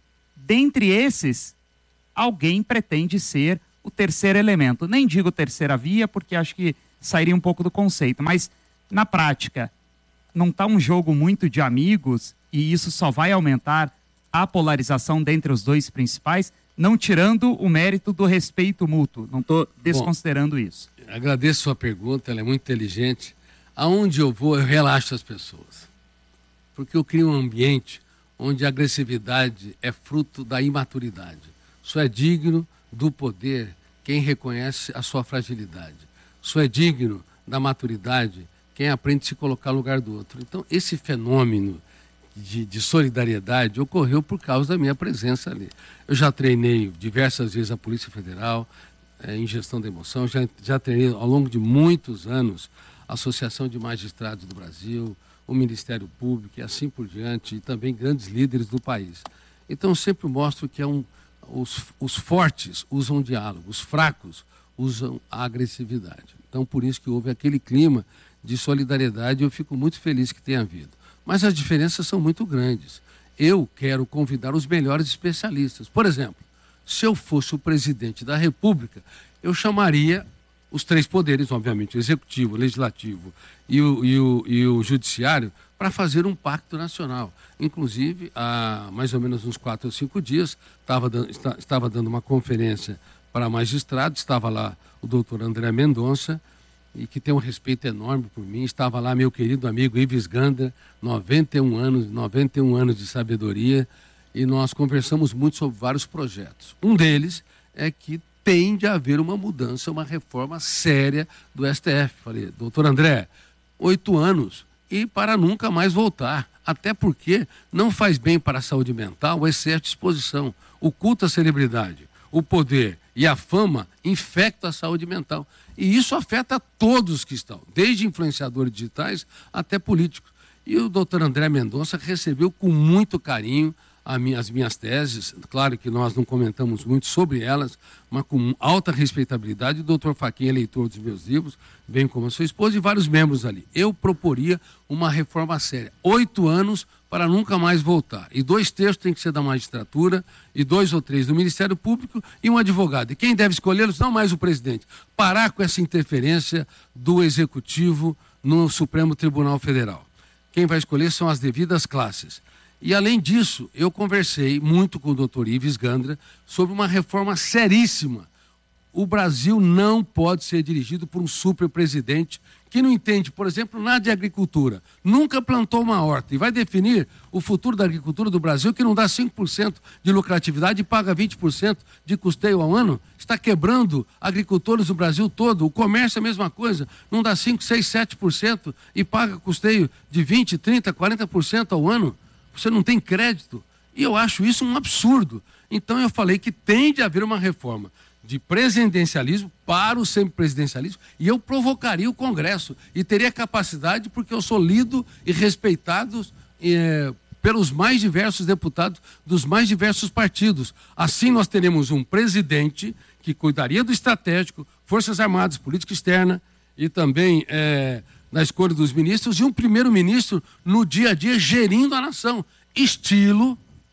dentre esses, alguém pretende ser o terceiro elemento. Nem digo terceira via, porque acho que sairia um pouco do conceito, mas na prática, não está um jogo muito de amigos e isso só vai aumentar a polarização dentre os dois principais, não tirando o mérito do respeito mútuo. Não estou desconsiderando Bom, isso. Agradeço a sua pergunta, ela é muito inteligente. Aonde eu vou, eu relaxo as pessoas. Porque eu crio um ambiente onde a agressividade é fruto da imaturidade. Só é digno do poder quem reconhece a sua fragilidade. Só é digno da maturidade quem aprende a se colocar no lugar do outro. Então, esse fenômeno de, de solidariedade ocorreu por causa da minha presença ali. Eu já treinei diversas vezes a Polícia Federal é, em gestão da emoção, já, já treinei ao longo de muitos anos a Associação de Magistrados do Brasil, o Ministério Público e assim por diante, e também grandes líderes do país. Então, eu sempre mostro que é um, os, os fortes usam o diálogo, os fracos usam a agressividade. Então, por isso que houve aquele clima de solidariedade, eu fico muito feliz que tenha havido. Mas as diferenças são muito grandes. Eu quero convidar os melhores especialistas. Por exemplo, se eu fosse o presidente da República, eu chamaria os três poderes, obviamente, o executivo, o legislativo e o, e o, e o judiciário, para fazer um pacto nacional. Inclusive, há mais ou menos uns quatro ou cinco dias, estava dando, estava dando uma conferência para magistrados, estava lá o doutor André Mendonça, e que tem um respeito enorme por mim. Estava lá meu querido amigo Ives Gandra, noventa e um anos, noventa e um anos de sabedoria, e nós conversamos muito sobre vários projetos. Um deles é que tem de haver uma mudança, uma reforma séria do S T F. Falei, doutor André, oito anos e para nunca mais voltar. Até porque não faz bem para a saúde mental o excesso de exposição, o culto à celebridade, o poder e a fama infectam a saúde mental. E isso afeta todos que estão, desde influenciadores digitais até políticos. E o doutor André Mendonça recebeu com muito carinho a minha, as minhas teses. Claro que nós não comentamos muito sobre elas, mas com alta respeitabilidade. O doutor Fachin é leitor dos meus livros, bem como a sua esposa e vários membros ali. Eu proporia uma reforma séria. Oito anos para nunca mais voltar. E dois terços tem que ser da magistratura, e dois ou três do Ministério Público e um advogado. E quem deve escolhê-los? Não mais o presidente. Parar com essa interferência do Executivo no Supremo Tribunal Federal. Quem vai escolher são as devidas classes. E, além disso, eu conversei muito com o doutor Ives Gandra sobre uma reforma seríssima. O Brasil não pode ser dirigido por um super-presidente que não entende, por exemplo, nada de agricultura, nunca plantou uma horta e vai definir o futuro da agricultura do Brasil, que não dá cinco por cento de lucratividade e paga vinte por cento de custeio ao ano, está quebrando agricultores do Brasil todo. O comércio é a mesma coisa, não dá cinco, seis, sete por cento e paga custeio de vinte, trinta, quarenta por cento ao ano. Você não tem crédito. E eu acho isso um absurdo. Então eu falei que tem de haver uma reforma de presidencialismo para o semipresidencialismo, e eu provocaria o Congresso e teria capacidade, porque eu sou lido e respeitado eh, pelos mais diversos deputados dos mais diversos partidos. Assim nós teremos um presidente que cuidaria do estratégico, Forças Armadas, política externa e também eh, na escolha dos ministros, e um primeiro-ministro no dia a dia gerindo a nação, estilo,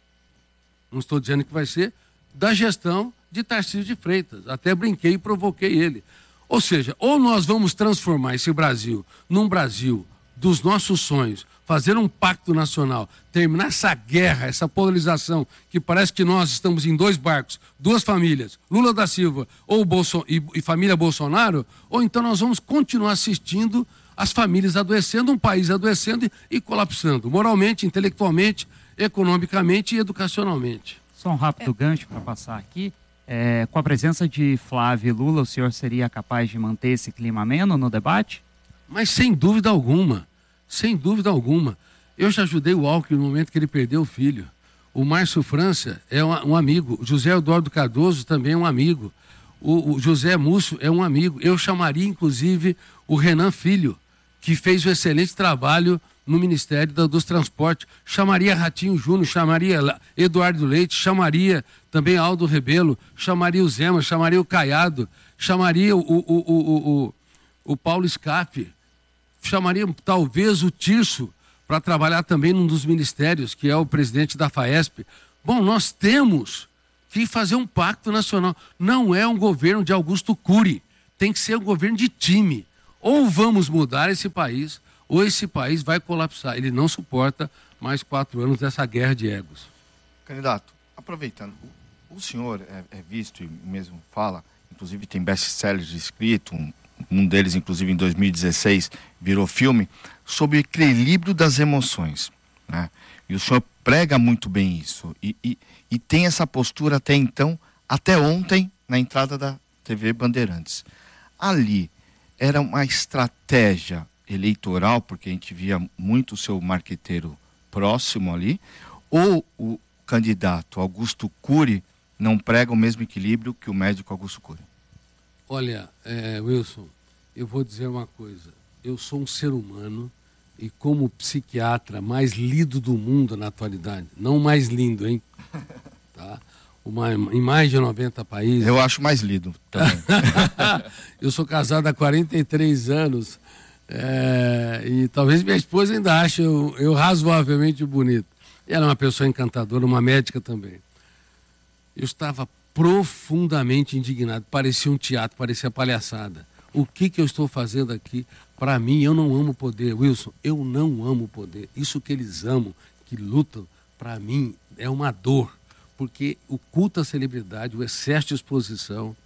não estou dizendo que vai ser, da gestão de Tarcísio de Freitas. Até brinquei e provoquei ele. Ou seja, ou nós vamos transformar esse Brasil num Brasil dos nossos sonhos, fazer um pacto nacional, terminar essa guerra, essa polarização, que parece que nós estamos em dois barcos, duas famílias, Lula da Silva ou Bolso- e, e família Bolsonaro, ou então nós vamos continuar assistindo as famílias adoecendo, um país adoecendo e, e colapsando, moralmente, intelectualmente, economicamente e educacionalmente. Só um rápido gancho para passar aqui. É, com a presença de Flávio e Lula, o senhor seria capaz de manter esse clima ameno no debate? Mas sem dúvida alguma, sem dúvida alguma. Eu já ajudei o Alckmin no momento que ele perdeu o filho. O Márcio França é um, um amigo, o José Eduardo Cardoso também é um amigo, o, o José Múcio é um amigo. Eu chamaria, inclusive, o Renan Filho, que fez um excelente trabalho no Ministério da, dos Transportes, chamaria Ratinho Júnior, chamaria Eduardo Leite, chamaria também Aldo Rebelo, chamaria o Zema, chamaria o Caiado, chamaria o, o, o, o, o, o Paulo Scaff, chamaria talvez o Tirso para trabalhar também num dos ministérios, que é o presidente da FAESP. Bom, nós temos que fazer um pacto nacional. Não é um governo de Augusto Cury, tem que ser um governo de time. Ou vamos mudar esse país, ou esse país vai colapsar. Ele não suporta mais quatro anos dessa guerra de egos. Candidato, aproveitando, o senhor é, é visto e mesmo fala, inclusive tem best-sellers escrito, um, um deles inclusive em dois mil e dezesseis virou filme, sobre o equilíbrio das emoções, né? E o senhor prega muito bem isso e, e, e tem essa postura até então, até ontem, na entrada da T V Bandeirantes. Ali era uma estratégia eleitoral, porque a gente via muito o seu marqueteiro próximo ali, ou o candidato Augusto Cury não prega o mesmo equilíbrio que o médico Augusto Cury? Olha, é, Wilson, eu vou dizer uma coisa. Eu sou um ser humano e como psiquiatra mais lido do mundo na atualidade, não mais lindo, hein? Tá? Uma, em mais de noventa países. Eu acho mais lido também. Eu sou casado há quarenta e três anos é, e talvez minha esposa ainda ache eu, eu razoavelmente bonito. Ela é uma pessoa encantadora, uma médica também. Eu estava profundamente indignado, parecia um teatro, parecia palhaçada. O que, que eu estou fazendo aqui? Para mim, eu não amo poder, Wilson, eu não amo poder. Isso que eles amam, que lutam, para mim é uma dor, porque o culto à celebridade, o excesso de exposição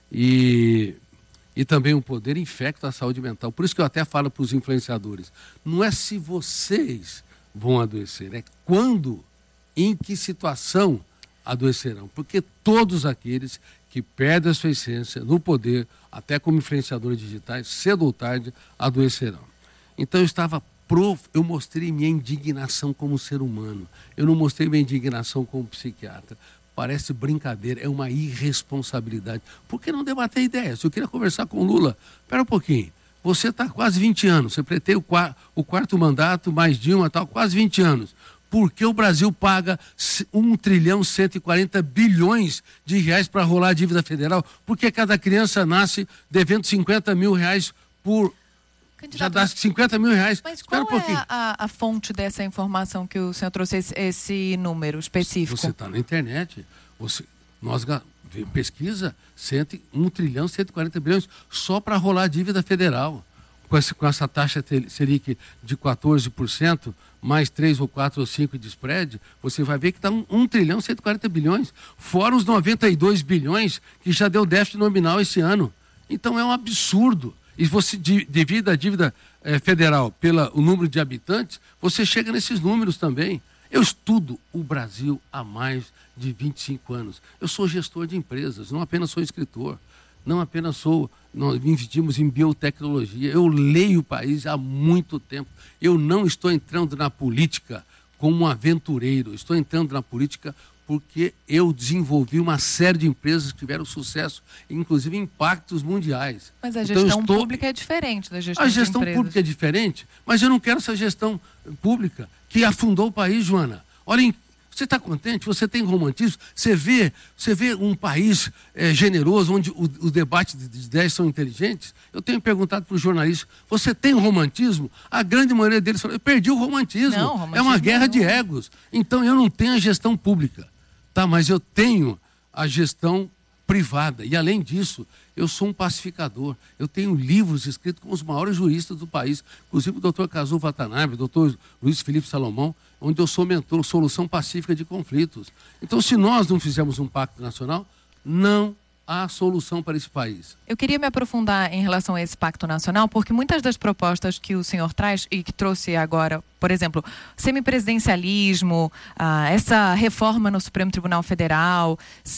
e, e também o poder infecta a saúde mental. Por isso que eu até falo para os influenciadores, não é se vocês vão adoecer, é quando, em que situação adoecerão, porque todos aqueles que perdem a sua essência no poder, até como influenciadores digitais, cedo ou tarde adoecerão. Então eu estava prof... eu mostrei minha indignação como ser humano, eu não mostrei minha indignação como psiquiatra. Parece brincadeira, é uma irresponsabilidade. Por que não debater ideias? Eu queria conversar com o Lula. Espera um pouquinho, você está quase vinte anos, você pretende o, qua... o quarto mandato, mais Dilma, tal, quase vinte anos. Por que o Brasil paga um trilhão cento e quarenta bilhões de reais para rolar a dívida federal? Porque cada criança nasce devendo cinquenta mil reais por... Candidato, já dá cinquenta mil reais. Mas qual um é a, a fonte dessa informação que o senhor trouxe, esse, esse número específico? Você está na internet. Você, nós pesquisa um trilhão cento e quarenta bilhões só para rolar a dívida federal. Com essa, com essa taxa Selic de quatorze por cento, mais três ou quatro ou cinco de spread, você vai ver que está um trilhão cento e quarenta bilhões, fora os noventa e dois bilhões que já deu déficit nominal esse ano. Então é um absurdo. E você divide a dívida eh, federal pelo número de habitantes, você chega nesses números também. Eu estudo o Brasil há mais de vinte e cinco anos. Eu sou gestor de empresas, não apenas sou escritor. Não apenas sou, nós investimos em biotecnologia, eu leio o país há muito tempo. Eu não estou entrando na política como um aventureiro, estou entrando na política porque eu desenvolvi uma série de empresas que tiveram sucesso, inclusive impactos mundiais. Mas a então, gestão estou... pública é diferente da gestão A de gestão empresas. pública é diferente, mas eu não quero essa gestão pública que afundou o país, Joana. Olhem, você está contente? Você tem romantismo? Você vê, você vê um país é, generoso, onde os debates de ideias são inteligentes? Eu tenho perguntado para os jornalistas, você tem romantismo? A grande maioria deles falou, eu perdi o romantismo. Não, romantismo é uma guerra não. de egos. Então eu não tenho a gestão pública, tá? Mas eu tenho a gestão privada. E além disso, eu sou um pacificador. Eu tenho livros escritos com os maiores juristas do país, inclusive o doutor Kazu Watanabe, o doutor Luiz Felipe Salomão, onde eu sou mentor, solução pacífica de conflitos. Então, se nós não fizermos um pacto nacional, não há solução para esse país. Eu queria me aprofundar em relação a esse pacto nacional, porque muitas das propostas que o senhor traz e que trouxe agora, por exemplo, semipresidencialismo, ah, essa reforma no Supremo Tribunal Federal,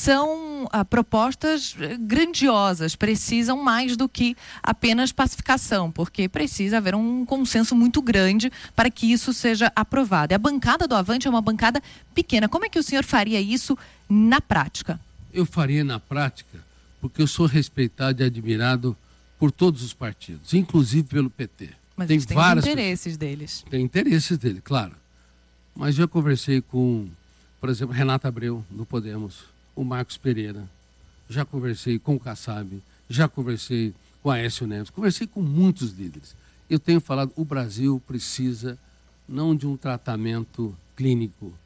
são ah, propostas grandiosas, precisam mais do que apenas pacificação, porque precisa haver um consenso muito grande para que isso seja aprovado. E a bancada do Avante é uma bancada pequena. Como é que o senhor faria isso na prática? Eu faria na prática, porque eu sou respeitado e admirado por todos os partidos, inclusive pelo P T. Mas tem eles têm várias os interesses deles. Tem interesses dele, claro. Mas eu conversei com, por exemplo, Renata Abreu, do Podemos, o Marcos Pereira, já conversei com o Kassab, já conversei com a Aécio Neves, conversei com muitos líderes. Eu tenho falado, o Brasil precisa não de um tratamento clínico,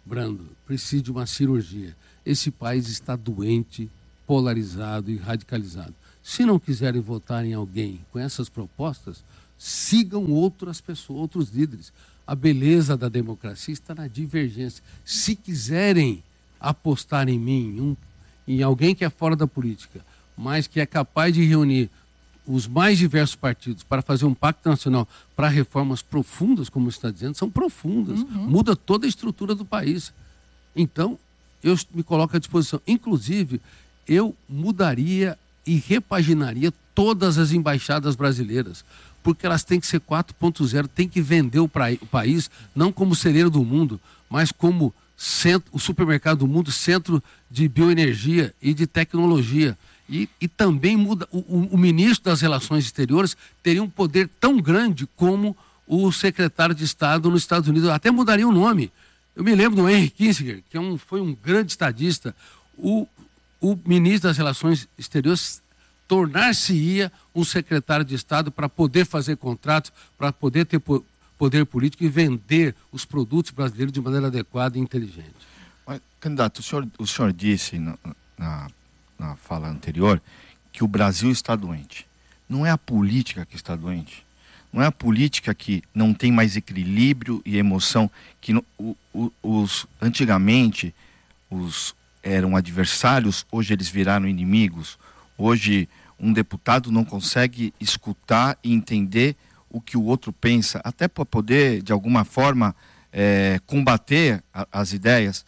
Brando, precisa de uma cirurgia. Esse país está doente, polarizado e radicalizado. Se não quiserem votar em alguém com essas propostas, sigam outras pessoas, outros líderes. A beleza da democracia está na divergência. Se quiserem apostar em mim, um, em alguém que é fora da política, mas que é capaz de reunir os mais diversos partidos para fazer um pacto nacional para reformas profundas, como você está dizendo, são profundas. Uhum. Muda toda a estrutura do país. Então, eu me coloco à disposição. Inclusive, eu mudaria e repaginaria todas as embaixadas brasileiras, porque elas têm que ser quatro ponto zero, tem que vender o, pra, o país, não como celeiro do mundo, mas como centro, o supermercado do mundo, centro de bioenergia e de tecnologia. E, e também muda, o, o, o ministro das Relações Exteriores teria um poder tão grande como o secretário de Estado nos Estados Unidos. Até mudaria o nome. Eu me lembro do Henry Kissinger, que é um, foi um grande estadista. O, o ministro das Relações Exteriores tornar-se-ia um secretário de Estado para poder fazer contratos, para poder ter po poder político e vender os produtos brasileiros de maneira adequada e inteligente. Mas, candidato, o senhor, o senhor disse na, na, na fala anterior que o Brasil está doente. Não é a política que está doente. Não é a política que não tem mais equilíbrio e emoção. Que no, o, o, os, antigamente os, eram adversários, hoje eles viraram inimigos. Hoje, um deputado não consegue escutar e entender o que o outro pensa, até para poder, de alguma forma, é, combater a, as ideias.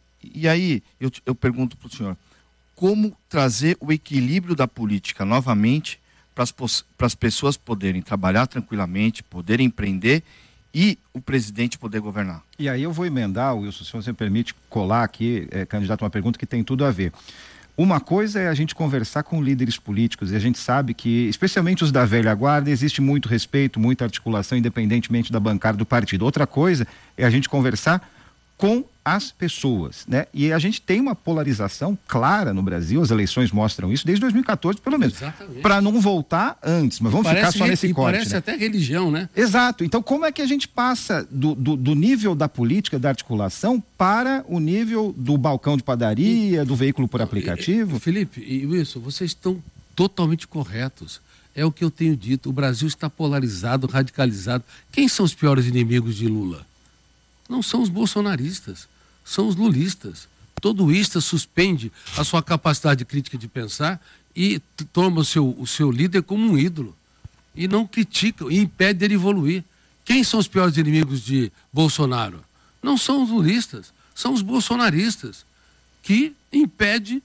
E aí, eu, eu pergunto para o senhor, como trazer o equilíbrio da política novamente para as pessoas poderem trabalhar tranquilamente, poderem empreender e o presidente poder governar? E aí eu vou emendar, Wilson, se você me permite colar aqui, é, candidato, uma pergunta que tem tudo a ver. Uma coisa é a gente conversar com líderes políticos, e a gente sabe que, especialmente os da velha guarda, existe muito respeito, muita articulação, independentemente da bancada do partido. Outra coisa é a gente conversar com as pessoas, né? E a gente tem uma polarização clara no Brasil, as eleições mostram isso desde dois mil e quatorze, pelo menos. Para não voltar antes, mas vamos parece ficar só nesse e corte. Parece, né? Até religião, né? Exato. Então, como é que a gente passa do, do, do nível da política, da articulação, para o nível do balcão de padaria, e, do veículo por aplicativo? E, Felipe e Wilson, vocês estão totalmente corretos. É o que eu tenho dito. O Brasil está polarizado, radicalizado. Quem são os piores inimigos de Lula? Não são os bolsonaristas, são os lulistas. Todo ista suspende a sua capacidade crítica de pensar e toma o seu, o seu líder como um ídolo. E não critica e impede ele evoluir. Quem são os piores inimigos de Bolsonaro? Não são os lulistas, são os bolsonaristas, que impede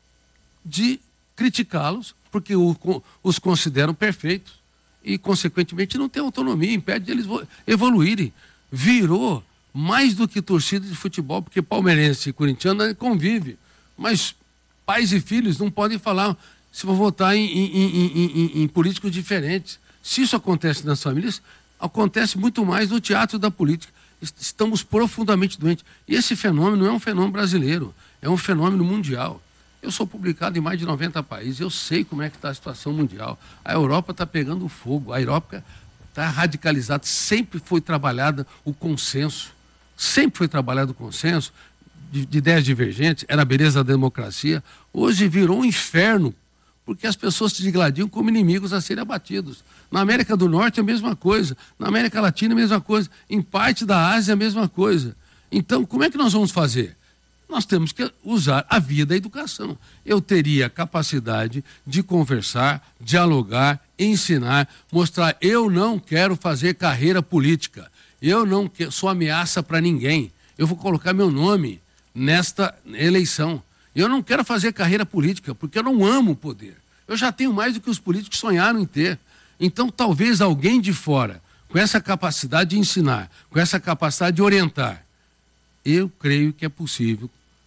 de criticá-los, porque o, os consideram perfeitos e, consequentemente, não tem autonomia, impede de eles evoluírem. Virou mais do que torcida de futebol, porque palmeirense e corintiano convive, mas pais e filhos não podem falar se vão votar em, em, em, em, em políticos diferentes. Se isso acontece nas famílias, acontece muito mais no teatro da política. Estamos profundamente doentes. E esse fenômeno não é um fenômeno brasileiro, é um fenômeno mundial. Eu sou publicado em mais de noventa países, eu sei como é que está a situação mundial. A Europa está pegando fogo, a Europa está radicalizada, sempre foi trabalhada o consenso. Sempre foi trabalhado o consenso de, de ideias divergentes, era a beleza da democracia. Hoje virou um inferno, porque as pessoas se digladiam como inimigos a serem abatidos. Na América do Norte é a mesma coisa, na América Latina é a mesma coisa, em parte da Ásia é a mesma coisa. Então, como é que nós vamos fazer? Nós temos que usar a via da educação. Eu teria a capacidade de conversar, dialogar, ensinar, mostrar, eu não quero fazer carreira política. Eu não quero, sou ameaça para ninguém. Eu vou colocar meu nome nesta eleição. Eu não quero fazer carreira política, porque eu não amo o poder. Eu já tenho mais do que os políticos sonharam em ter. Então, talvez alguém de fora, com essa capacidade de ensinar, com essa capacidade de orientar, eu creio que é possível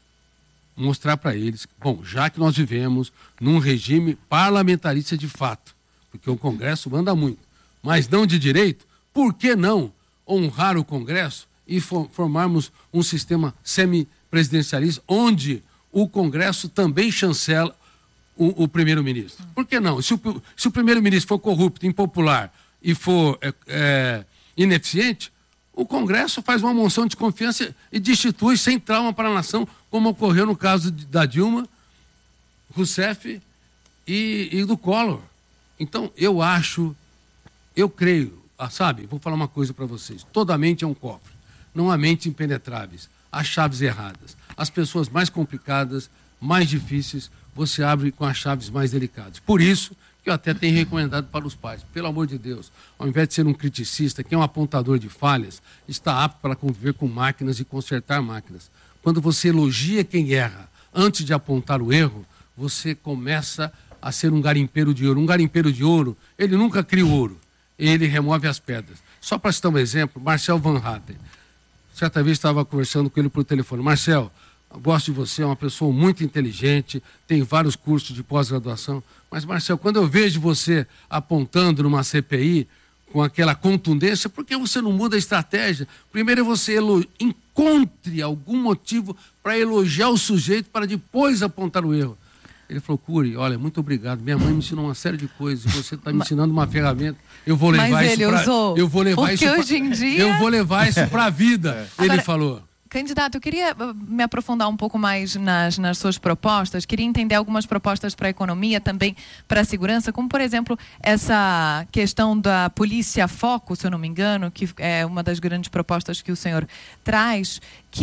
mostrar para eles, bom, já que nós vivemos num regime parlamentarista de fato, porque o Congresso manda muito, mas não de direito, por que não honrar o Congresso e formarmos um sistema semipresidencialista onde o Congresso também chancela o, o primeiro-ministro? Por que não? Se o, se o primeiro-ministro for corrupto, impopular e for é, é, ineficiente, o Congresso faz uma moção de confiança e destitui sem trauma para a nação, como ocorreu no caso de, da Dilma, Rousseff e, e do Collor. Então, eu acho, eu creio, ah, sabe, vou falar uma coisa para vocês, toda mente é um cofre, não há mentes impenetráveis, há chaves erradas. As pessoas mais complicadas, mais difíceis, você abre com as chaves mais delicadas. Por isso que eu até tenho recomendado para os pais, pelo amor de Deus, ao invés de ser um criticista, que é um apontador de falhas, está apto para conviver com máquinas e consertar máquinas. Quando você elogia quem erra, antes de apontar o erro, você começa a ser um garimpeiro de ouro. Um garimpeiro de ouro, ele nunca cria o ouro, ele remove as pedras. Só para citar um exemplo, Marcel Van Hatten. Certa vez estava conversando com ele por telefone. Marcel, eu gosto de você, é uma pessoa muito inteligente, tem vários cursos de pós-graduação, mas, Marcel, quando eu vejo você apontando numa C P I com aquela contundência, por que você não muda a estratégia? Primeiro você elo... encontre algum motivo para elogiar o sujeito para depois apontar o erro. Ele falou, Cury, olha, muito obrigado, minha mãe me ensinou uma série de coisas, você está me ensinando uma ferramenta, eu vou levar mas isso ele pra... usou, eu vou levar porque isso hoje pra... em dia... eu vou levar isso para a vida, Agora... ele falou. Candidato, eu queria me aprofundar um pouco mais nas, nas suas propostas, queria entender algumas propostas para a economia, também para a segurança, como, por exemplo, essa questão da polícia foco, se eu não me engano, que é uma das grandes propostas que o senhor traz,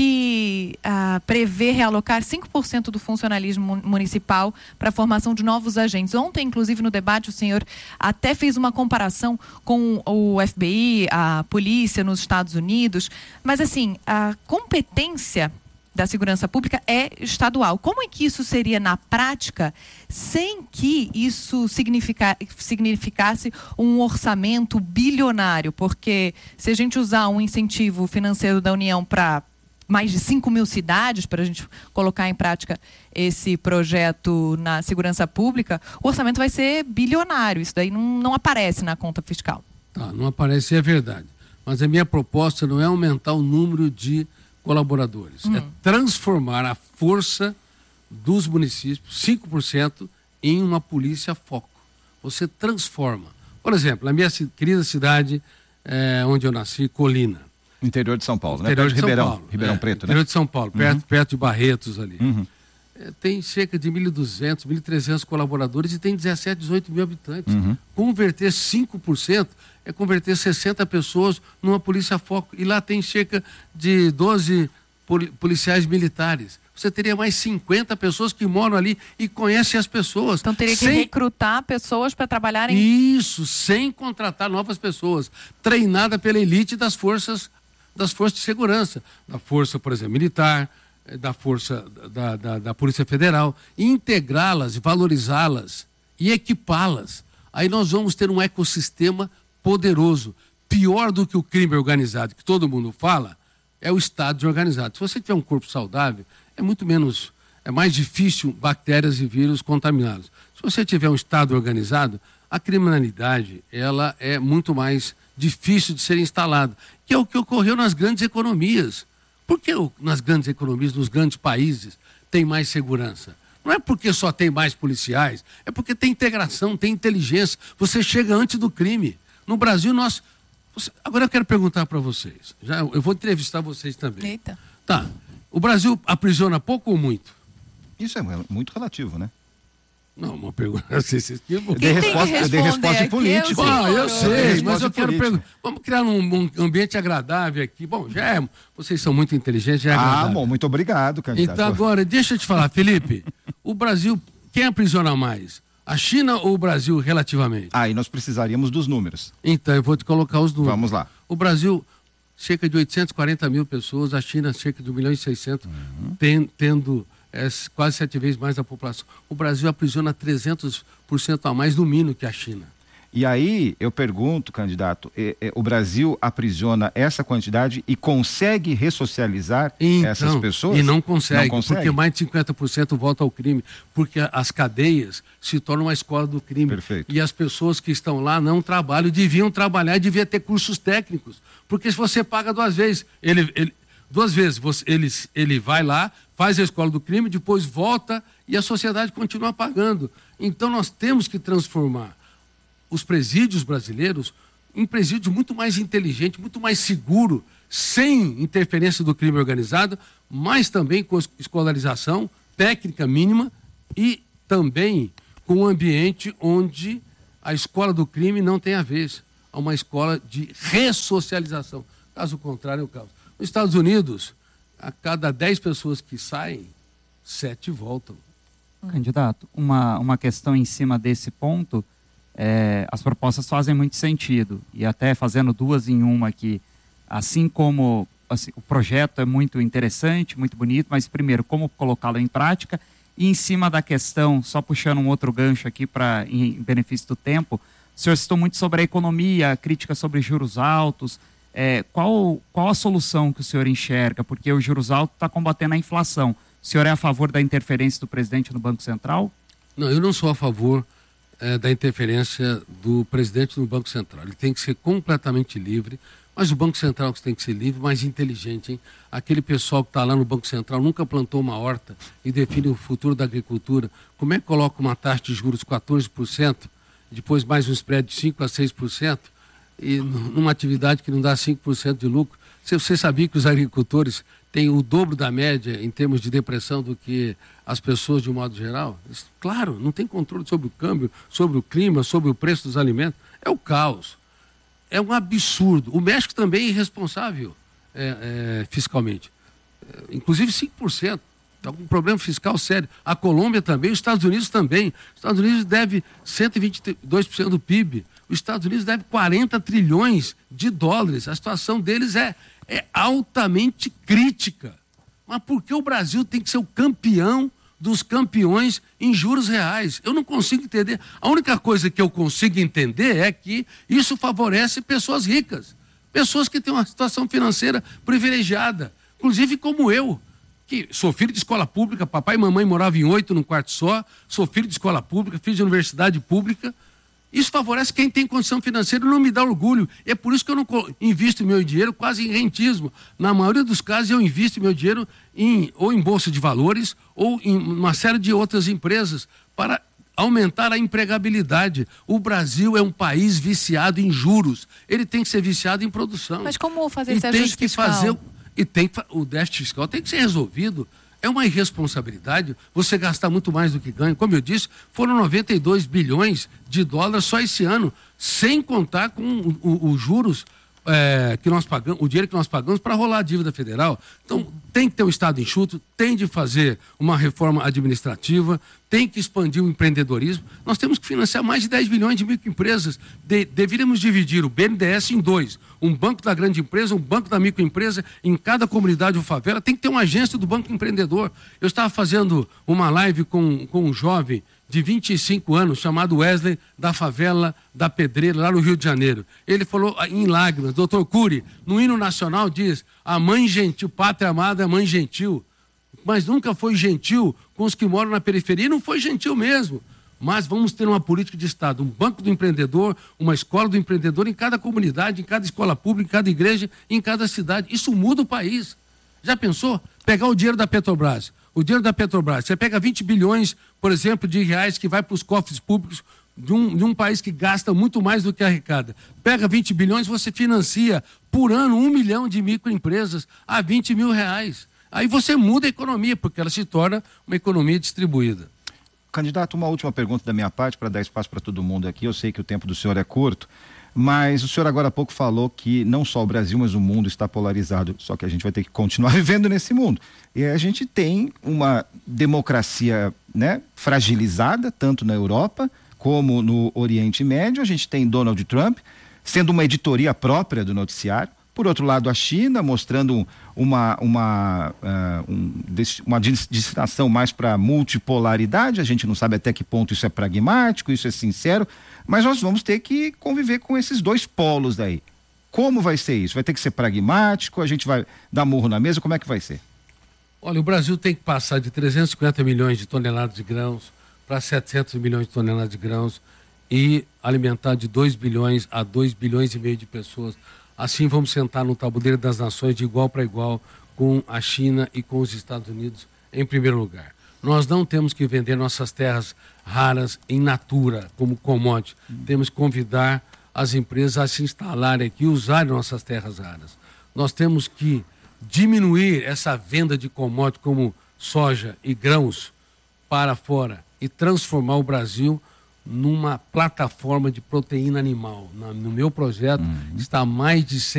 que ah, prevê realocar cinco por cento do funcionalismo municipal para a formação de novos agentes. Ontem, inclusive, no debate, o senhor até fez uma comparação com o F B I, a polícia nos Estados Unidos, mas, assim, a competência da segurança pública é estadual. Como é que isso seria na prática sem que isso significa, significasse um orçamento bilionário? Porque se a gente usar um incentivo financeiro da União para mais de cinco mil cidades, para a gente colocar em prática esse projeto na segurança pública, o orçamento vai ser bilionário. Isso daí não, não aparece na conta fiscal. Tá, não aparece, é verdade. Mas a minha proposta não é aumentar o número de colaboradores, hum. é transformar a força dos municípios, cinco por cento, em uma polícia foco. Você transforma. Por exemplo, na minha querida cidade, é, onde eu nasci, Colina. Interior de São Paulo, interior né? De Ribeirão, São Paulo, Ribeirão é, Preto, interior né? de São Paulo, perto, uhum. perto de Barretos ali. Uhum. É, tem cerca de mil e duzentos, mil e trezentos colaboradores e tem dezessete, dezoito mil habitantes. Uhum. Converter cinco por cento é converter sessenta pessoas numa polícia foco. E lá tem cerca de doze policiais militares. Você teria mais cinquenta pessoas que moram ali e conhecem as pessoas. Então teria que sem... recrutar pessoas para trabalharem... Isso, sem contratar novas pessoas. Treinada pela elite das forças, das forças de segurança. Da força, por exemplo, militar, da força da, da, da Polícia Federal. E integrá-las, valorizá-las e equipá-las. Aí nós vamos ter um ecossistema poderoso. Pior do que o crime organizado, que todo mundo fala, é o estado de organizado. Se você tiver um corpo saudável, é muito menos, é mais difícil bactérias e vírus contaminados. Se você tiver um estado organizado, a criminalidade, ela é muito mais difícil de ser instalada, que é o que ocorreu nas grandes economias. Por que nas grandes economias, nos grandes países, tem mais segurança? Não é porque só tem mais policiais, é porque tem integração, tem inteligência. Você chega antes do crime. No Brasil, nós... Agora eu quero perguntar para vocês. Já, eu vou entrevistar vocês também. Eita. Tá. O Brasil aprisiona pouco ou muito? Isso é muito relativo, né? Não, uma pergunta. Eu dei resposta, eu dei resposta política. Ah, eu sei, eu mas eu quero perguntar. Vamos criar um, um ambiente agradável aqui. Bom, já é. Vocês são muito inteligentes, já é agradável. Ah, bom, muito obrigado, candidato. Então agora, deixa eu te falar, Felipe. O Brasil, quem aprisiona mais? A China ou o Brasil relativamente? Ah, e nós precisaríamos dos números. Então, eu vou te colocar os números. Vamos lá. O Brasil, cerca de oitocentos e quarenta mil pessoas, a China, cerca de um milhão e seiscentos, uhum. ten, tendo é, quase sete vezes mais da população. O Brasil aprisiona trezentos por cento a mais no mínimo que a China. E aí, eu pergunto, candidato, é, é, o Brasil aprisiona essa quantidade e consegue ressocializar então, essas pessoas? E não consegue, não consegue, porque mais de cinquenta por cento volta ao crime, porque as cadeias se tornam uma escola do crime. Perfeito. E as pessoas que estão lá não trabalham, deviam trabalhar, deviam ter cursos técnicos, porque se você paga duas vezes, ele, ele, duas vezes, você, ele, ele vai lá, faz a escola do crime, depois volta e a sociedade continua pagando. Então nós temos que transformar os presídios brasileiros em presídios muito mais inteligentes, muito mais seguros, sem interferência do crime organizado, mas também com escolarização técnica mínima e também com um ambiente onde a escola do crime não tem a vez. É uma escola de ressocialização. Caso contrário, é o caos. Nos Estados Unidos, a cada dez pessoas que saem, sete voltam. Candidato, uma, uma questão em cima desse ponto, é, as propostas fazem muito sentido, e até fazendo duas em uma aqui, assim como assim, o projeto é muito interessante, muito bonito, mas primeiro, como colocá-lo em prática, e em cima da questão, só puxando um outro gancho aqui para em benefício do tempo, o senhor citou muito sobre a economia, a crítica sobre juros altos, é, qual, qual a solução que o senhor enxerga? Porque os juros altos está combatendo a inflação. O senhor é a favor da interferência do presidente no Banco Central? Não, eu não sou a favor é, da interferência do presidente no Banco Central. Ele tem que ser completamente livre, mas o Banco Central tem que ser livre, mas inteligente, hein? Aquele pessoal que está lá no Banco Central nunca plantou uma horta e define o futuro da agricultura. Como é que coloca uma taxa de juros de quatorze por cento, depois mais um spread de cinco por cento a seis por cento, e numa atividade que não dá cinco por cento de lucro? Se você sabia que os agricultores têm o dobro da média em termos de depressão do que as pessoas de um modo geral? Isso, claro, não tem controle sobre o câmbio, sobre o clima, sobre o preço dos alimentos. É o caos. É um absurdo. O México também é irresponsável é, é, fiscalmente. É, inclusive cinco por cento. Está com um problema fiscal sério. A Colômbia também, os Estados Unidos também. Os Estados Unidos deve cento e vinte e dois por cento do P I B. Os Estados Unidos deve quarenta trilhões de dólares. A situação deles é, é altamente crítica. Mas por que o Brasil tem que ser o campeão dos campeões em juros reais? Eu não consigo entender. A única coisa que eu consigo entender é que isso favorece pessoas ricas. Pessoas que têm uma situação financeira privilegiada. Inclusive como eu, que sou filho de escola pública, papai e mamãe moravam em oito num quarto só, sou filho de escola pública, filho de universidade pública. Isso favorece quem tem condição financeira e não me dá orgulho. É por isso que eu não invisto meu dinheiro quase em rentismo. Na maioria dos casos, eu invisto meu dinheiro em, ou em bolsa de valores ou em uma série de outras empresas para aumentar a empregabilidade. O Brasil é um país viciado em juros. Ele tem que ser viciado em produção. Mas como fazer e esse ajuste tem que fiscal? fazer E tem que, o déficit fiscal tem que ser resolvido. É uma irresponsabilidade você gastar muito mais do que ganha. Como eu disse, foram noventa e dois bilhões de dólares só esse ano, sem contar com os juros é, que nós pagamos, o dinheiro que nós pagamos para rolar a dívida federal. Então, tem que ter um Estado enxuto, tem de fazer uma reforma administrativa, tem que expandir o empreendedorismo. Nós temos que financiar mais de dez bilhões de microempresas. De, deveríamos dividir o B N D E S em dois. Um banco da grande empresa, um banco da microempresa, em cada comunidade ou favela. Tem que ter uma agência do Banco Empreendedor. Eu estava fazendo uma live com, com um jovem de vinte e cinco anos, chamado Wesley, da favela da Pedreira, lá no Rio de Janeiro. Ele falou em lágrimas, doutor Cury, no hino nacional diz, a mãe gentil, pátria amada é mãe gentil, mas nunca foi gentil com os que moram na periferia, e não foi gentil mesmo. Mas vamos ter uma política de Estado, um banco do empreendedor, uma escola do empreendedor em cada comunidade, em cada escola pública, em cada igreja, em cada cidade. Isso muda o país. Já pensou? Pegar o dinheiro da Petrobras, o dinheiro da Petrobras, você pega vinte bilhões, por exemplo, de reais que vai para os cofres públicos de um, de um país que gasta muito mais do que arrecada. Pega vinte bilhões, você financia por ano um milhão de microempresas a vinte mil reais. Aí você muda a economia, porque ela se torna uma economia distribuída. Candidato, uma última pergunta da minha parte para dar espaço para todo mundo aqui. Eu sei que o tempo do senhor é curto, mas o senhor agora há pouco falou que não só o Brasil, mas o mundo está polarizado, só que a gente vai ter que continuar vivendo nesse mundo. E a gente tem uma democracia, né, fragilizada, tanto na Europa como no Oriente Médio. A gente tem Donald Trump sendo uma editoria própria do noticiário. Por outro lado, a China mostrando uma, uma, uh, um, uma destinação mais para multipolaridade. A gente não sabe até que ponto isso é pragmático, isso é sincero, mas nós vamos ter que conviver com esses dois polos daí. Como vai ser isso? Vai ter que ser pragmático? A gente vai dar murro na mesa? Como é que vai ser? Olha, o Brasil tem que passar de trezentos e cinquenta milhões de toneladas de grãos para setecentos milhões de toneladas de grãos e alimentar de dois bilhões a dois bilhões e meio de pessoas. Assim vamos sentar no tabuleiro das nações de igual para igual com a China e com os Estados Unidos em primeiro lugar. Nós não temos que vender nossas terras raras em natura, como commodity. Hum. Temos que convidar as empresas a se instalarem aqui e usarem nossas terras raras. nós temos que diminuir essa venda de commodities como soja e grãos para fora e transformar o Brasil numa plataforma de proteína animal. Na, no meu projeto uhum. está mais de cem